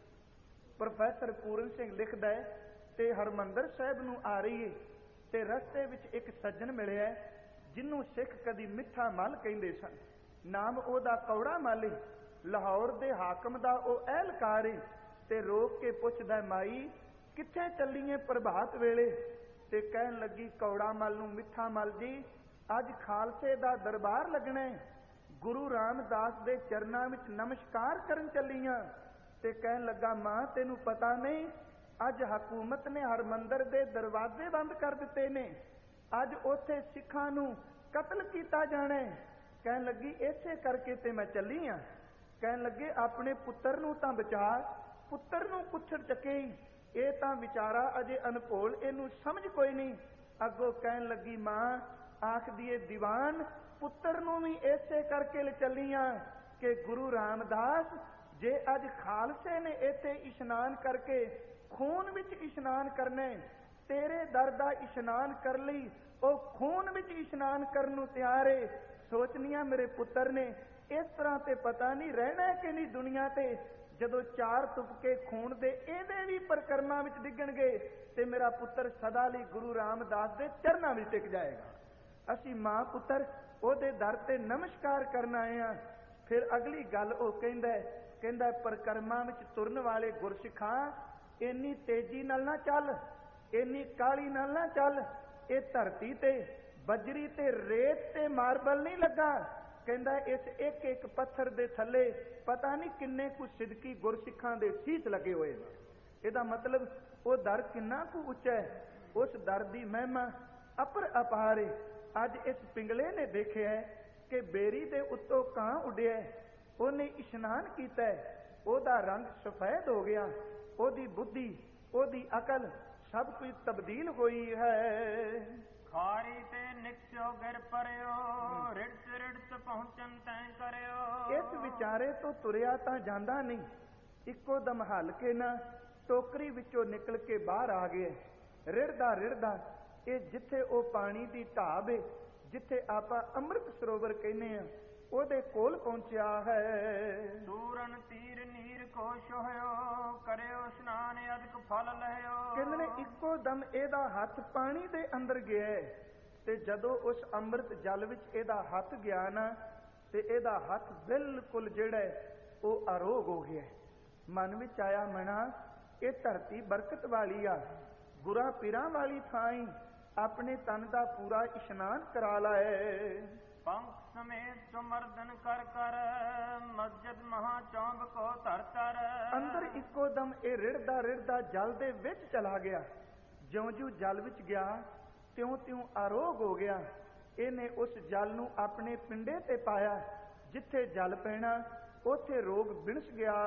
ਪ੍ਰੋਫੈਸਰ ਪੂਰਨ ਸਿੰਘ ਲਿਖਦਾ ਹੈ, ਤੇ ਹਰਮੰਦਰ ਸਾਹਿਬ ਨੂੰ ਆ ਰਹੀ ਹੈ ਤੇ ਰਸਤੇ ਵਿੱਚ ਇੱਕ ਸੱਜਣ ਮਿਲਿਆ ਜਿਹਨੂੰ ਸਿੱਖ ਕਦੀ ਮਿੱਠਾ ਮੱਲ ਕਹਿੰਦੇ ਸਨ। ਨਾਮ ਉਹਦਾ ਕੌੜਾ ਮੱਲ, ਲਾਹੌਰ ਦੇ ਹਾਕਮ ਦਾ ਉਹ ਅਹਿਲਕਾਰ ਏ। ਤੇ ਰੋਕ ਕੇ ਪੁੱਛਦਾ, ਮਾਈ ਕਿੱਥੇ ਚੱਲੀਏ ਪ੍ਰਭਾਤ ਵੇਲੇ? ਤੇ ਕਹਿਣ ਲੱਗੀ ਕੌੜਾ ਮੱਲ ਨੂੰ, ਮਿੱਠਾ ਮੱਲ ਜੀ ਅੱਜ ਖਾਲਸੇ ਦਾ ਦਰਬਾਰ ਲੱਗਣਾ ਹੈ, ਗੁਰੂ ਰਾਮਦਾਸ ਦੇ ਚਰਨਾਂ ਵਿੱਚ ਨਮਸਕਾਰ ਕਰਨ ਚੱਲੀਆਂ। ਤੇ ਕਹਿਣ ਲੱਗਾ, ਮਾਂ ਤੈਨੂੰ ਪਤਾ ਨਹੀਂ ਅੱਜ ਹਕੂਮਤ ਨੇ ਹਰਮੰਦਰ ਦੇ ਦਰਵਾਜ਼ੇ ਬੰਦ ਕਰ ਦਿੱਤੇ ਨੇ, ਅੱਜ ਉੱਥੇ ਸਿੱਖਾਂ ਨੂੰ ਕਤਲ ਕੀਤਾ ਜਾਣਾ। ਕਹਿਣ ਲੱਗੀ ਇਸੇ ਕਰਕੇ ਤੇ ਮੈਂ ਚੱਲੀ ਆ। ਕਹਿਣ ਲੱਗੇ ਆਪਣੇ ਪੁੱਤਰ ਨੂੰ ਤਾਂ ਬਚਾ, ਪੁੱਤਰ ਨੂੰ ਕੁੱਛੜ ਚੱਕੇ, ਇਹ ਤਾਂ ਵਿਚਾਰਾ ਅਜੇ ਅਨਭੋਲ, ਇਹਨੂੰ ਸਮਝ ਕੋਈ ਨਹੀਂ। ਅੱਗੋਂ ਕਹਿਣ ਲੱਗੀ, ਮਾਂ ਆਖਦੀ ਏ ਦੀਵਾਨ, ਪੁੱਤਰ ਨੂੰ ਵੀ ਇਸੇ ਕਰਕੇ ਲੈ ਚੱਲੀਆਂ ਕਿ ਗੁਰੂ ਰਾਮਦਾਸ ਜੇ ਅੱਜ ਖਾਲਸੇ ਨੇ ਇੱਥੇ ਇਸ਼ਨਾਨ ਕਰਕੇ ਖੂਨ ਵਿੱਚ ਇਸ਼ਨਾਨ ਕਰਨਾ, ਤੇਰੇ ਦਰ ਦਾ ਇਸ਼ਨਾਨ ਕਰ ਲਈ ਉਹ ਖੂਨ ਵਿੱਚ ਇਸ਼ਨਾਨ ਕਰਨ ਨੂੰ ਤਿਆਰ ਏ। ਸੋਚਨੀਆਂ ਮੇਰੇ ਪੁੱਤਰ ਨੇ ਇਸ ਤਰ੍ਹਾਂ ਤੇ ਪਤਾ ਨਹੀਂ ਰਹਿਣਾ ਕਿ ਨਹੀਂ ਦੁਨੀਆ ਤੇ, ਜਦੋਂ 4 ਤੁਪਕੇ ਖੂਨ ਦੇ ਇਹਦੇ ਵੀ ਪਰਿਕਰਮਾ ਵਿੱਚ ਡਿੱਗਣਗੇ ਤੇ ਮੇਰਾ ਪੁੱਤਰ ਸਦਾ ਲਈ ਗੁਰੂ ਰਾਮਦਾਸ ਦੇ ਚਰਨਾਂ ਵਿੱਚ ਟਿਕ ਜਾਏਗਾ। ਅਸੀਂ ਮਾਂ ਪੁੱਤਰ ਉਹਦੇ ਦਰ ਤੇ ਨਮਸਕਾਰ ਕਰਨ ਆਏ ਹਾਂ। ਫਿਰ ਅਗਲੀ ਗੱਲ ਉਹ ਕਹਿੰਦਾ ਪਰਿਕਰਮਾ ਵਿੱਚ ਤੁਰਨ ਵਾਲੇ ਗੁਰਸਿੱਖਾਂ, ਇੰਨੀ ਤੇਜ਼ੀ ਨਾਲ ਨਾ ਚੱਲ, ਇੰਨੀ ਕਾਹਲੀ ਨਾਲ ਨਾ ਚੱਲ, ਇਹ ਧਰਤੀ ਤੇ ਬਜਰੀ ਤੇ ਰੇਤ ਤੇ ਮਾਰਬਲ ਨਹੀਂ ਲੱਗਾ। ਕਹਿੰਦਾ ਇਸ ਇੱਕ ਇੱਕ ਪੱਥਰ ਦੇ ਥੱਲੇ ਪਤਾ ਨਹੀਂ ਕਿੰਨੇ ਕੁ ਸਿਦਕੀ ਗੁਰਸਿੱਖਾਂ ਦੇ ਸੀਸ ਲੱਗੇ ਹੋਏ ਨੇ। ਇਹਦਾ ਮਤਲਬ ਉਹ ਦਰ ਕਿੰਨਾ ਕੁ ਉੱਚਾ ਹੈ, ਉਸ ਦਰ ਦੀ ਮਹਿਮਾ ਅਪਰ ਅਪਾਰ ਹੈ। ਅੱਜ ਇਸ ਪਿੰਗਲੇ ਨੇ ਦੇਖਿਆ ਕਿ ਬੇਰੀ ਦੇ ਉੱਤੋਂ ਕਾਂ ਉੱਡਿਆ, ਉਹਨੇ ਇਸ਼ਨਾਨ ਕੀਤਾ, ਉਹਦਾ ਰੰਗ ਸਫੈਦ ਹੋ ਗਿਆ, ਉਹਦੀ ਬੁੱਧੀ, ਉਹਦੀ ਅਕਲ ਸਭ ਕੁਝ ਤਬਦੀਲ ਹੋਈ ਹੈ। ਖਾਰੀ ਤੇ ਨਿਕਸਿਓ ਗਿਰ ਪਰਿਓ, ਰਿੜਤ ਰਿੜਤ ਪਹੁੰਚਨ ਤੈਂ ਕਰਿਓ। ਇਸ ਵਿਚਾਰੇ ਤੋਂ ਤੁਰਿਆ ਤਾਂ ਜਾਂਦਾ ਨਹੀਂ, ਇੱਕੋ ਦਮ ਹਲ ਕੇ ਨਾ ਟੋਕਰੀ ਵਿੱਚੋਂ ਨਿਕਲ ਕੇ ਬਾਹਰ ਆ ਗਏ। ਰਿੜਦਾ ਰਿੜਦਾ ਇਹ ਜਿੱਥੇ ਉਹ ਪਾਣੀ ਦੀ ਢਾਬ ਏ, ਜਿੱਥੇ ਆਪਾਂ ਅੰਮ੍ਰਿਤ ਸਰੋਵਰ ਕਹਿੰਦੇ ਆ, ਉਹਦੇ ਕੋਲ ਪਹੁੰਚਿਆ ਹੈ। ਸੂਰਨ ਤੀਰ ਨੀਰ ਖੁਸ਼ ਹੋਇਓ, ਕਰਿਓ ਇਸ਼ਨਾਨ ਅਦਕ ਫਲ ਲਹਿਓ। ਕਹਿੰਦੇ ਨੇ ਇੱਕੋ ਦਮ ਇਹਦਾ ਹੱਥ ਪਾਣੀ ਦੇ ਅੰਦਰ ਗਿਆ ਤੇ ਜਦੋਂ ਉਸ ਅੰਮ੍ਰਿਤ ਜਲ ਵਿੱਚ ਇਹਦਾ ਹੱਥ ਗਿਆ ਨਾ ਤੇ ਇਹਦਾ ਹੱਥ ਬਿਲਕੁਲ ਜਿਹੜਾ ਉਹ ਅਰੋਗ ਹੋ ਗਿਆ। ਮਨ ਵਿੱਚ ਆਇਆ, ਮਣਾ ਇਹ ਧਰਤੀ ਬਰਕਤ ਵਾਲੀ ਆ, ਗੁਰਾਂ ਪੀਰਾਂ ਵਾਲੀ ਥਾਂ ਹੀ ਆਪਣੇ ਤਨ ਦਾ ਪੂਰਾ ਇਸ਼ਨਾਨ ਕਰਾ ਲਾਏ। ਪੰਖ ਸਮੇਤ ਸੁਮਰਦਨ ਕਰ ਕਰ ਮਸਜਿਦ ਮਹਾ ਚੌਂਬ ਕੋ ਧਰ ਧਰ। ਅੰਦਰ ਇੱਕੋ ਦਮ ਇਹ ਰਿੜਦਾ ਰਿੜਦਾ ਜਲ ਦੇ ਵਿੱਚ ਚਲਾ ਗਿਆ। ਜਿਉਂ-ਜਿਉਂ ਜਲ ਵਿੱਚ ਗਿਆ ਤਿਉਂ-ਤਿਉਂ ਅਰੋਗ ਹੋ ਗਿਆ। ਇਹਨੇ ਉਸ ਜਲ ਨੂੰ ਆਪਣੇ ਪਿੰਡੇ ਤੇ ਪਾਇਆ। ਜਿੱਥੇ ਜਲ ਪੈਣਾ ਉੱਥੇ ਰੋਗ ਬਿਨਸ ਗਿਆ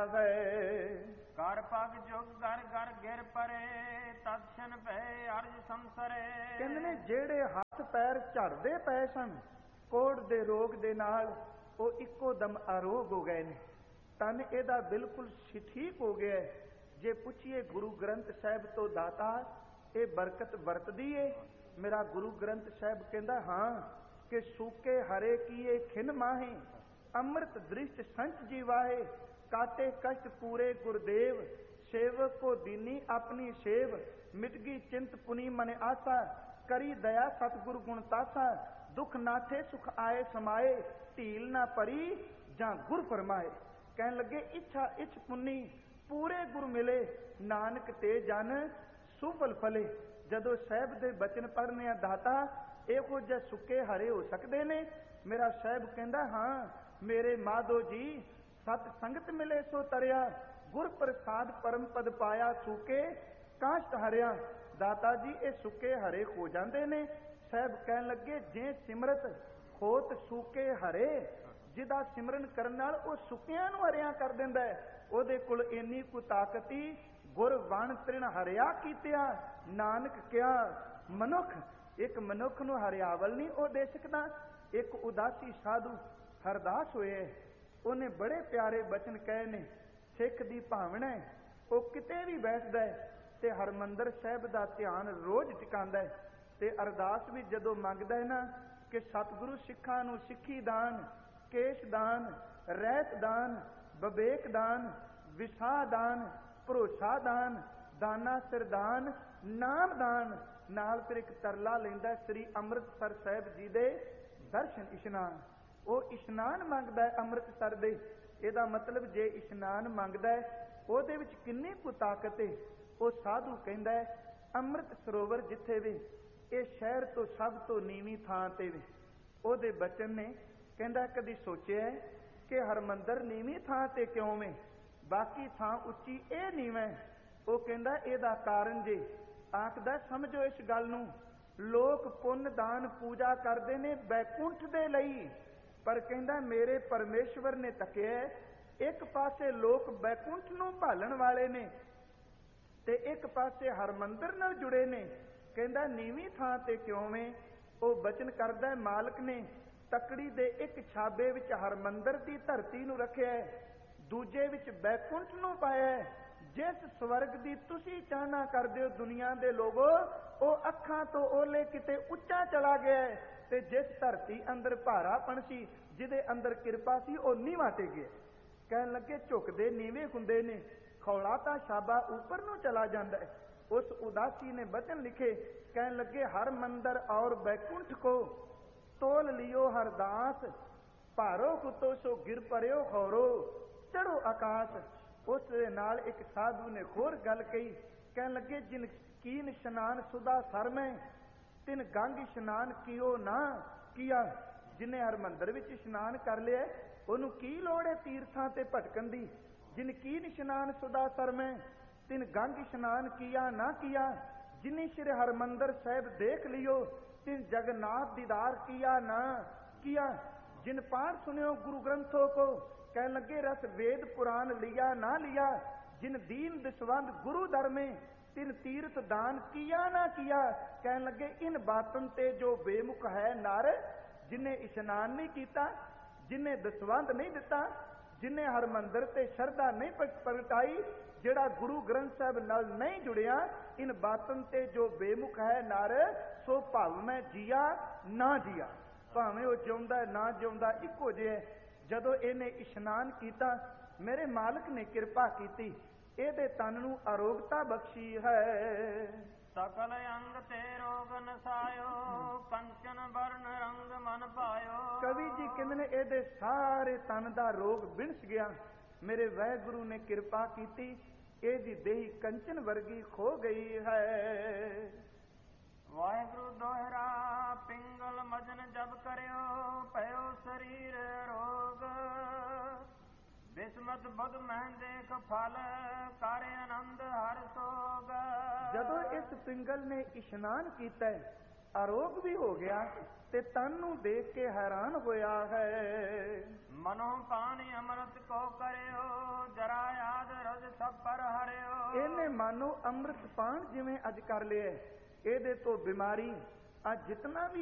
ਹੈ। ਕਰ ਪਗ ਜੁਗ ਗਰ ਗਰ ਗਿਰ ਪਰੇ ਤਦਸ਼ਨ ਪੈ ਅਰਜ ਸੰਸਰੇ। ਕਹਿੰਦੇ ਨੇ ਜਿਹੜੇ ਹੱਥ ਪੈਰ ਝੜਦੇ ਪਏ ਸਨ ਕੋੜ ਦੇ ਰੋਗ ਦੇ ਨਾਲ, ਉਹ ਇੱਕੋ ਦਮ ਅਰੋਗ ਹੋ ਗਏ ਨੇ। ਤਨ ਇਹਦਾ ਬਿਲਕੁਲ ਠੀਕ ਹੋ ਗਿਆ। ਜੇ ਪੁੱਛੀਏ ਗੁਰੂ ਗ੍ਰੰਥ ਸਾਹਿਬ ਤੋਂ, ਦਾਤਾ ਇਹ ਬਰਕਤ ਵਰਤਦੀ ਏ? ਮੇਰਾ ਗੁਰੂ ਗ੍ਰੰਥ ਸਾਹਿਬ ਕਹਿੰਦਾ ਹਾਂ, ਕਿ ਸੂਕੇ ਹਰੇ ਕੀਏ ਖਿਨ ਮਾਹੇ ਅੰਮ੍ਰਿਤ ਦ੍ਰਿਸ਼ਟ ਸੰਚ ਜੀਵਾਏ। ਕਾਟੇ ਕਸ਼ਟ ਪੂਰੇ ਗੁਰਦੇਵ ਸੇਵਕ ਕੋ ਦੀਨੀ ਆਪਣੀ ਸੇਵ। ਮਿਟਗੀ ਚਿੰਤ ਪੁਨੀ ਮਨ ਆਸਾ ਕਰੀ ਦਇਆ ਸਤਿਗੁਰ ਗੁਣ ਤਾਸਾ। ਦੁਖ ਨਾਥੇ ਸੁਖ ਆਏ ਸਮਾਏ ਢੀਲ ਨਾ ਪਰੀ ਜਾਂ ਗੁਰ ਫਰਮਾਏ। ਕਹਿਣ ਲੱਗੇ ਇੱਛਾ ਇੱਛ ਪੁੰਨੀ ਪੂਰੇ ਗੁਰ ਮਿਲੇ ਨਾਨਕ ਤੇ ਜਨ ਸੁਫਲ ਫਲੇ। ਜਦੋਂ ਸਾਹਿਬ ਦੇ ਬਚਨ ਪੜ੍ਹਨੇ ਆ ਦਾਤਾ, ਇਹੋ ਜਿਹੇ ਸੁੱਕੇ ਹਰੇ ਹੋ ਸਕਦੇ ਨੇ? ਮੇਰਾ ਸਾਹਿਬ ਕਹਿੰਦਾ ਹਾਂ, ਮੇਰੇ ਮਾਧੋ ਜੀ ਸਤ ਸੰਗਤ ਮਿਲੇ ਸੋ ਤਰਿਆ। ਗੁਰ ਪ੍ਰਸਾਦ ਪਰਮ ਪਦ ਪਾਇਆ ਸੂਕੇ ਕਾਸ਼ਟ ਹਰਿਆ। ਦਾਤਾ ਜੀ ਇਹ ਸੁੱਕੇ ਹਰੇ ਹੋ ਜਾਂਦੇ ਨੇ। ਸਾਹਿਬ ਕਹਿਣ ਲੱਗੇ ਜੇ ਸਿਮਰਤ ਹੋਤ ਸੂਕੇ ਹਰੇ, ਜਿਹਦਾ ਸਿਮਰਨ ਕਰਨ ਨਾਲ ਉਹ ਸੁੱਕਿਆਂ ਨੂੰ ਹਰਿਆ ਕਰ ਦਿੰਦਾ ਹੈ, ਉਹਦੇ ਕੋਲ ਇੰਨੀ ਕੁ ਤਾਕਤੀ ਗੁਰ ਵਣ ਤ੍ਰਿਣ ਹਰਿਆ ਕੀਤਿਆ। ਨਾਨਕ ਕਿਹਾ ਮਨੁੱਖ ਇੱਕ ਮਨੁੱਖ ਨੂੰ ਹਰਿਆਵਲ ਨਹੀਂ ਉਹ ਦੇ ਸਕਦਾ। ਇੱਕ ਉਦਾਸੀ ਸਾਧੂ ਹਰਦਾਸ ਹੋਏ, ਉਹਨੇ ਬੜੇ ਪਿਆਰੇ ਬਚਨ ਕਹੇ ਨੇ। ਸਿੱਖ ਦੀ ਭਾਵਨਾ ਹੈ, ਉਹ ਕਿਤੇ ਵੀ ਬੈਠਦਾ ਹੈ ਤੇ ਹਰਮੰਦਰ ਸਾਹਿਬ ਦਾ ਧਿਆਨ ਰੋਜ਼ ਟਿਕਾਉਂਦਾ ਹੈ। ਤੇ ਅਰਦਾਸ ਵੀ ਜਦੋਂ ਮੰਗਦਾ ਹੈ ਨਾ ਕਿ ਸਤਿਗੁਰੂ ਸਿੱਖਾਂ ਨੂੰ ਸਿੱਖੀ ਦਾਨ, ਕੇਸ਼ ਦਾਨ, ਰਹਿਤ ਦਾਨ, ਵਿਵੇਕ ਦਾਨ, ਵਿਸਾਹ ਦਾਨ, ਭਰੋਸਾ ਦਾਨ, ਦਾਨਾ ਸਿਰਦਾਨ, ਨਾਮ ਦਾਨ। ਨਾਲ ਫਿਰ ਇੱਕ ਤਰਲਾ ਲੈਂਦਾ ਸ੍ਰੀ ਅੰਮ੍ਰਿਤਸਰ ਸਾਹਿਬ ਜੀ ਦੇ ਦਰਸ਼ਨ ਇਸ਼ਨਾਨ। ਉਹ ਇਸ਼ਨਾਨ ਮੰਗਦਾ ਹੈ ਅੰਮ੍ਰਿਤਸਰ ਦੇ। ਇਹਦਾ ਮਤਲਬ ਜੇ ਇਸ਼ਨਾਨ ਮੰਗਦਾ ਹੈ ਉਹਦੇ ਵਿੱਚ ਕਿੰਨੀ ਕੁ ਤਾਕਤ ਹੈ। ਉਹ ਸਾਧੂ ਕਹਿੰਦਾ ਹੈ ਅੰਮ੍ਰਿਤ ਸਰੋਵਰ ਜਿੱਥੇ ਵੀ, ਇਹ ਸ਼ਹਿਰ ਤੋਂ ਸਭ ਤੋਂ ਨੀਵੀਂ ਥਾਂ ਤੇ ਵੀ। ਉਹਦੇ ਬਚਨ ਨੇ ਕਹਿੰਦਾ ਕਦੀ ਸੋਚਿਆ ਕਿ ਹਰਮੰਦਰ ਨੀਵੀਂ ਥਾਂ ਤੇ ਕਿਉਂ ਵੇ, ਬਾਕੀ ਥਾਂ ਉੱਚੀ ਇਹ ਨੀਵਾਂ? ਉਹ ਕਹਿੰਦਾ ਇਹਦਾ ਕਾਰਨ ਜੇ ਆਖਦਾ ਸਮਝੋ ਇਸ ਗੱਲ ਨੂੰ, ਲੋਕ ਪੁੰਨ ਦਾਨ ਪੂਜਾ ਕਰਦੇ ਨੇ ਬੈਕੁੰਠ ਦੇ ਲਈ, ਪਰ ਕਹਿੰਦਾ ਮੇਰੇ ਪਰਮੇਸ਼ਵਰ ਨੇ ਤੱਕਿਆ ਇੱਕ ਪਾਸੇ ਲੋਕ ਬੈਕੁੰਠ ਨੂੰ ਭਾਲਣ ਵਾਲੇ ਨੇ ਤੇ ਇੱਕ ਪਾਸੇ ਹਰਮੰਦਰ ਨਾਲ ਜੁੜੇ ਨੇ। ਕਹਿੰਦਾ ਨੀਵੀਂ ਥਾਂ ਤੇ ਕਿਉਂ ਵੇ? ਉਹ ਬਚਨ ਕਰਦਾ ਮਾਲਕ ਨੇ ਤਕੜੀ ਦੇ ਇੱਕ ਛਾਬੇ ਵਿੱਚ ਹਰਮੰਦਰ ਦੀ ਧਰਤੀ ਨੂੰ ਰੱਖਿਆ, ਦੂਜੇ ਵਿੱਚ ਬੈਕੁੰਠ ਨੂੰ ਪਾਇਆ। ਜਿਸ ਸਵਰਗ ਦੀ ਤੁਸੀਂ ਚਾਹਨਾ ਕਰਦੇ ਹੋ ਦੁਨੀਆ ਦੇ ਲੋਗੋ, ਉਹ ਅੱਖਾਂ ਤੋਂ ਓਲੇ ਕਿਤੇ ਉੱਚਾ ਚਲਾ ਗਿਆ ਹੈ, ਤੇ ਜਿਸ ਧਰਤੀ ਅੰਦਰ ਭਾਰਾਪਣ ਸੀ, ਜਿਹਦੇ ਅੰਦਰ ਕਿਰਪਾ ਸੀ, ਉਹ ਨੀਵਾਂ ਤੇ ਗਿਆ। ਕਹਿਣ ਲੱਗੇ ਝੁਕਦੇ ਨੀਵੇਂ ਹੁੰਦੇ ਨੇ, ਖੌਲਾ ਤਾਂ ਛਾਬਾ ਉੱਪਰ ਨੂੰ ਚਲਾ ਜਾਂਦਾ ਹੈ। ਉਸ ਉਦਾਸੀ ਨੇ ਬਚਨ ਲਿਖੇ, ਕਹਿਣ ਲੱਗੇ ਹਰ ਮੰਦਰ ਔਰ ਬੈਕੁੰਠ ਕੋ ਤੋਲ ਲਿਓ ਹਰਦਾਸ, ਭਾਰੋ ਕੁੱਤੋ ਸੋ ਗਿਰ ਪਰਿਓ ਖੌਰੋ ਚੜੋ ਆਕਾਸ਼। ਉਸ ਦੇ ਨਾਲ ਇੱਕ ਸਾਧੂ ਨੇ ਹੋਰ ਗੱਲ ਕਹੀ, ਕਹਿਣ ਲੱਗੇ ਜਿਨ ਕੀਨ ਇਸ਼ਨਾਨ ਸੁਦਾ ਸਰ ਮੈਂ ਤਿਨ ਗੰਗ ਇਸ਼ਨਾਨ ਕੀਓ ਨਾ ਕੀਆ। ਜਿਹਨੇ ਹਰਮੰਦਰ ਵਿੱਚ ਇਸ਼ਨਾਨ ਕਰ ਲਿਆ ਉਹਨੂੰ ਕੀ ਲੋੜ ਹੈ ਤੀਰਥਾਂ ਤੇ ਭਟਕਣ ਦੀ। ਜਿਨ ਕੀਨ ਇਸ਼ਨਾਨ ਸੁਦਾ ਸਰ ਮੈਂ ਤਿਨ ਗੰਗ ਇਸ਼ਨਾਨ ਕੀਆ ਨਾ ਕੀਆ। ਜਿਨੀ ਸ਼੍ਰੀ ਹਰਮੰਦਰ ਸਾਹਿਬ ਦੇਖ ਲਿਓ ਤਿਨ जगन्नाथ दीदार किया ना किया। जिन पाठ सुनियो गुरु ग्रंथों को, कहने लगे रस वेद पुराण लिया ना लिया। जिन दीन दिसवंद गुरु दर में तिन तीर्थ दान किया ना किया। कहने लगे इन बातन ते जो बेमुख है नर, जिन्हें इशनान नहीं किया, जिन्हें दसवंद नहीं दिता, जिन्हें हरमंदर ते शरधा नहीं प्रगटाई, ਜਿਹੜਾ ਗੁਰੂ ਗ੍ਰੰਥ ਸਾਹਿਬ ਨਾਲ ਨਹੀਂ ਜੁੜਿਆ, ਇਨ ਬਾਤਨ ਤੇ ਜੋ ਬੇਮੁਖ ਹੈ ਨਰ, ਸੋ ਭਵ ਮੈਂ ਜੀਆ ਨਾ ਜੀਆ। ਭਾਵੇਂ ਉਹ ਜਿਉਂਦਾ ਨਾ ਜਿਉਂਦਾ ਇੱਕੋ ਜਿਹਾ। ਜਦੋਂ ਇਹਨੇ ਇਸ਼ਨਾਨ ਕੀਤਾ, ਮੇਰੇ ਮਾਲਕ ਨੇ ਕਿਰਪਾ ਕੀਤੀ, ਇਹਦੇ ਤਨ ਨੂੰ ਅਰੋਗਤਾ ਬਖਸ਼ੀ ਹੈ। ਸਕਲ ਅੰਗ ਤੇ ਰੋਗ ਨਸਾਇਓ, ਕੰਚਨ ਵਰਨ ਰੰਗ ਮਨ ਪਾਇਓ। ਕਵੀ ਜੀ ਕਹਿੰਦੇ ਨੇ ਇਹਦੇ ਸਾਰੇ ਤਨ ਦਾ ਰੋਗ ਵਿਣਸ ਗਿਆ। ਮੇਰੇ ਵਾਹਿਗੁਰੂ ਨੇ ਕਿਰਪਾ ਕੀਤੀ, ਇਹਦੀ ਦੇਹੀ ਕੰਚਨ ਵਰਗੀ ਖੋ ਗਈ ਹੈ। ਵਾਹਿਗੁਰੂ ਦੋਹਰਾ ਪਿੰਗਲ ਮਜਨ ਜਬ ਕਰਿਓ ਭਇਓ ਸਰੀਰ ਰੋਗ। ਬਿਸਮਤ ਬੁੱਧ ਮਹਿ ਦੇਖ ਫਲ ਕਰ ਆਨੰਦ ਹਰ ਸੋਗ। ਜਦੋਂ ਇਸ ਪਿੰਗਲ ਨੇ ਇਸ਼ਨਾਨ ਕੀਤਾ, ਆਰੋਗ ਵੀ ਹੋ ਗਿਆ ਤੇ ਤਨ ਨੂੰ ਦੇਖ ਕੇ ਹੈਰਾਨ ਹੋਇਆ ਹੈ। ਮਨੋ ਪਾਣੀ ਅੰਮ੍ਰਿਤ ਕੋ ਕਰਿਓ ਜਰਾ ਯਾਦ ਰਜ ਸਭ ਪਰ ਹਰਿਓ। ਇਹਨੇ ਮਾਨੋ ਅੰਮ੍ਰਿਤ ਪਾਨ ਜਿਵੇਂ ਅੱਜ ਕਰ ਲਿਆ, ਇਹਦੇ ਤੋਂ ਬਿਮਾਰੀ ਆ ਜਿਤਨਾ ਵੀ